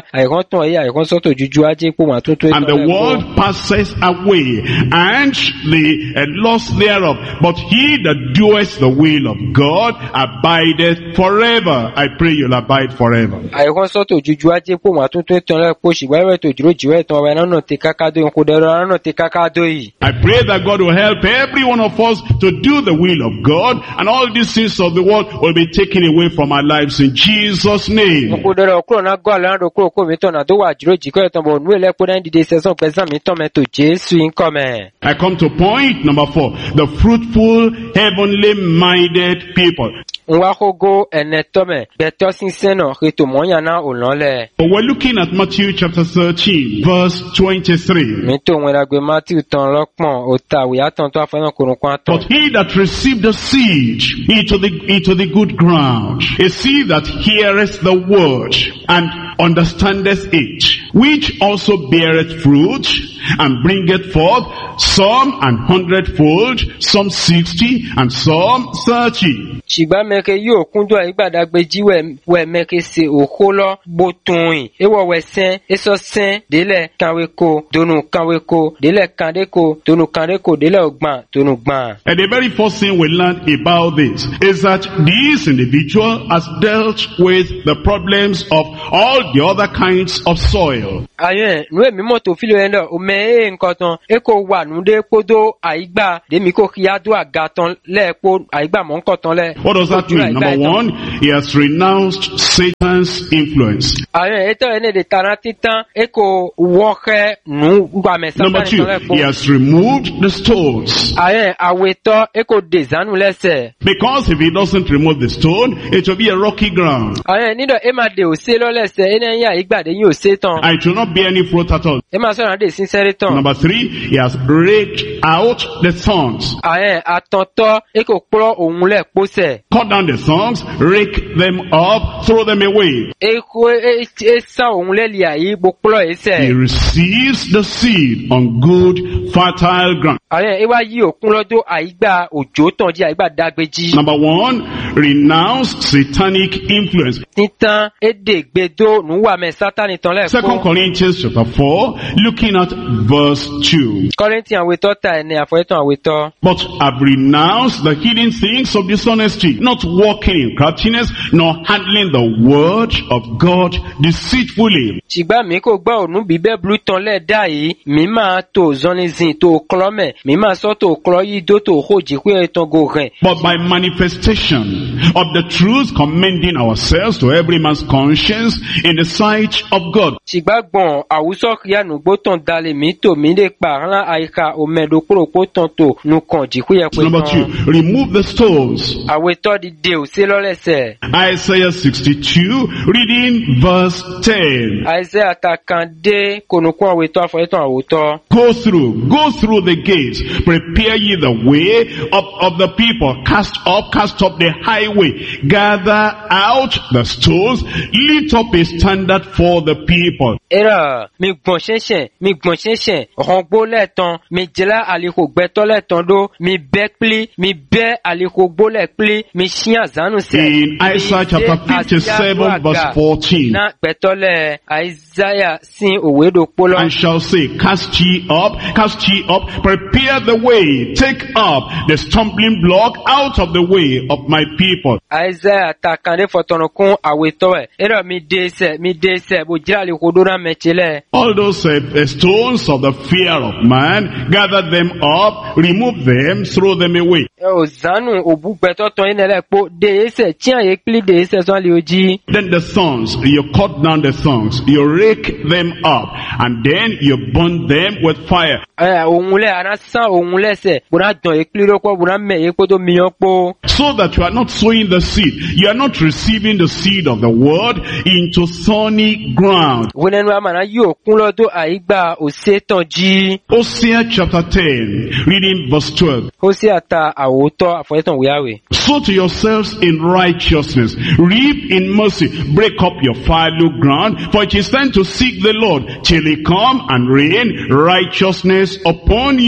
B: ton ya ikon so to juju aje po ma tun to
A: And the world passes away, and the uh, loss thereof. But he that doeth the will of God abideth forever. I pray you'll abide forever.
B: Ikon so to juju aje po ma tun to ton le po si wa to juro jiwe ton wa na no te kakado nko dero na no te kakado yi.
A: I pray that God will help every one of us to do the will of God, and all these things of the world will be taken away from our lives in Jesus' name.
B: Nko dero kuro na gwa la ndo kuro ko mi ton na do wa juro jiko ton bo nu ele po na dide season pesan mi ton me to Jesu in come.
A: I come to point number four, the fruitful, heavenly minded people.
B: Nwa kogo enetome beto sinseno reto monyana olonle.
A: We're looking at Matthew chapter thirteen, verse twenty-three.
B: Mi to wela gbe Matthew ton lokpon ota wi atan to afana korun kan ton.
A: But he that received the seed into the into the good ground, a seed that heareth the word and understandeth it, which also beareth fruit and bringeth forth some an hundredfold, some sixty, and some thirty.
B: Shigba meke yo kundo igbadagbe jiwe we meke se okolo botoin ewo we sen eso sen dele kanweko donu kanweko dele kandeko donu kandeko dele ogban donu gban.
A: And the very first thing we learned about this is that this individual has dealt with the problems of all the other kinds of soil.
B: Ayen nu emi mo to filo endo o me e nkan ton e ko wa nu de podo aigba de mi ko kiado agaton le po aigba mo nkan ton le.
A: What does that mean? Number one, he has renounced Satan's influence.
B: Ayen eto ene de taratitan e ko woke nu ngwa me
A: Number two, he has removed the stones.
B: Ayen aweto e ko dezanu lese.
A: Because if he doesn't remove the stone, it will be a rocky ground.
B: Ayen nido e ma de o se lo lese ene ya igba de yin o se ton.
A: And it will not bear any fruit at all.
B: E ma so na de sincere ton.
A: Number three, he has raked out the thorns.
B: Ayen atonto e ko plo ohun le pose.
A: Cut down the thorns, rake them up, throw them away.
B: E ko e sa ohun le li ayi bo plo e se.
A: He receives the seed on good, fertile ground.
B: Ayen e wa yi okun lodo aigba ojo ton ji aigba dagbeji.
A: Number one, renounce satanic influence.
B: Titan e de gbedo nu wa me Satan ton le.
A: Second Corinthians chapter four, looking at verse two.
B: Corinthians weto ta ene afoyeton aweto.
A: But have renounced the hidden things of dishonesty, not walking in craftiness, nor handling the word of God deceitfully.
B: Shigba mi ko gba onu bibe blu ton le da yi, mi ma to zonizin to klome, mi ma so to kloyi do to hoji ku eton go ren.
A: But by manifestation of the truth, commending ourselves to every man's conscience in the sight of God.
B: Shigba gbon awuso kriya nu gbo ton dale mi to mi le pa ran aika o medo kuro ko ton to nu kan ji ku ye pe.
A: Number two, remove the stones.
B: Aweto di de o se lo lese.
A: Isaiah sixty-two, reading verse ten.
B: Isaiah ta kan de konukun aweto afoyeton awoto.
A: Go through, go through the gates, prepare ye the way of, of the people, cast up, cast up the highway, gather out the stones, lift up a standard for the people.
B: Era mi gbon shensen, mi gbon shensen, rongbo le ton, mi jela aliko gbeto le ton do, mi bekpli, mi be aliko gbo le pli, mi shian zanu se.
A: In Isaiah chapter fifty-seven verse fourteen.
B: Na gbeto le Isaiah sin owedo polo.
A: And shall say, cast ye up, cast ye up, prepare the way, take up the stumbling block out of the way of my people.
B: Isaiah ta kande fotonokun aweto e. Era mi de se, mi de se, bo jela aliko do na mechele.
A: All those uh, uh, stones of the fear of man, gather them up, remove them, throw them away.
B: O zanu obu gbeto ton inele po de se tian ye pli de se son li oji.
A: Then the thorns, you cut down the thorns, you rake them up, and then you burn them with fire.
B: Eh ohun le ana san ohun le se, bo na don ye pli ro po, bo na me ye po to miyan po.
A: So that you are not sowing the seed, you are not receiving the seed of the word into thorny ground.
B: Wonenu amana yo kun lodo aigba o setan ji.
A: Hosea chapter ten, reading verse twelve.
B: Hosea ta awoto afoyeton wiawe.
A: Sow to yourselves in righteousness, reap in mercy, break up your fallow ground, for it is time to seek the Lord till he come and rain righteousness upon you.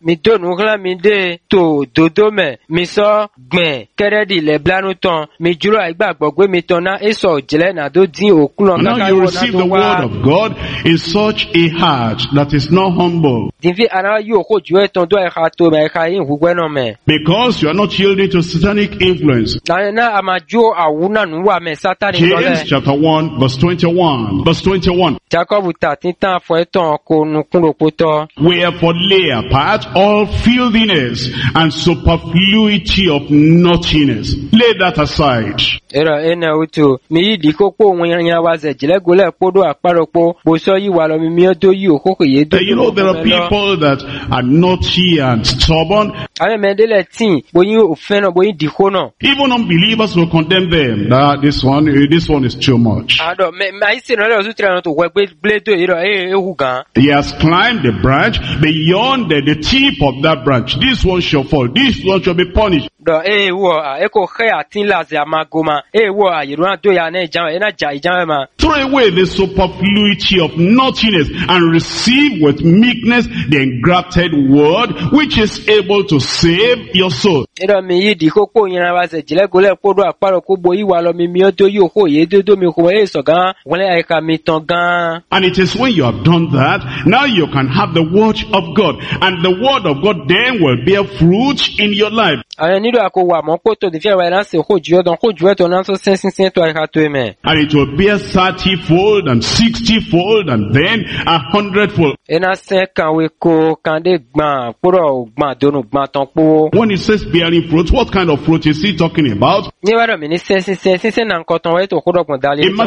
B: mi do nukla mi de to dodo me mi so gben keredi le blanu ton mi juro igbagbo gbe mi ton na eso jele na do din okun
A: And now you receive the word of God in such a heart that is not humble.
B: Divi ana yo ko ju eton do e kha to me kha yin hugwe no me.
A: Because you are not yielding to satanic influence.
B: Na na amajo awuna nu wa me satani lo le.
A: James chapter one verse twenty-one. Verse twenty-one.
B: Jacob ta tintan fo eton ko nukun ropoto.
A: Wherefore lay apart all filthiness and superfluity of naughtiness. Lay that aside.
B: Era ena utu mi di koko won yan wa ze jile gole podo aparopo bo so yi wa lo mi mi do yi okoko ye do.
A: You know there are people that are naughty and stubborn.
B: Ame mendele tin bo yin ofen no bo yin di ko no.
A: Even unbelievers will condemn them. That this one this one is too much.
B: Ado me me ise no le so tira no to we bledo iro e ehu gan.
A: He has climbed the branch beyond the, the tip of that branch. This one shall fall. This one shall be punished.
B: Do e wo e ko khe atin la ze amagoma e wo ayiru an do ya na jan e na ja ijan ma.
A: Throw away the superfluity of naughtiness and receive with meekness the engrafted word which is able to save your soul.
B: Iro mi yi di koko yin wa ze jile gole podo aparo ko bo yi wa lo mi mi do yi oko ye do do mi ko e so gan wole ai ka mi ton gan.
A: And it is when you have done that, now you can have the word of God. And the word of God then will bear fruit in your life.
B: And it
A: will bear thirty-fold and sixty-fold and then a hundredfold. When it says bearing fruit, what kind of fruit is he talking about?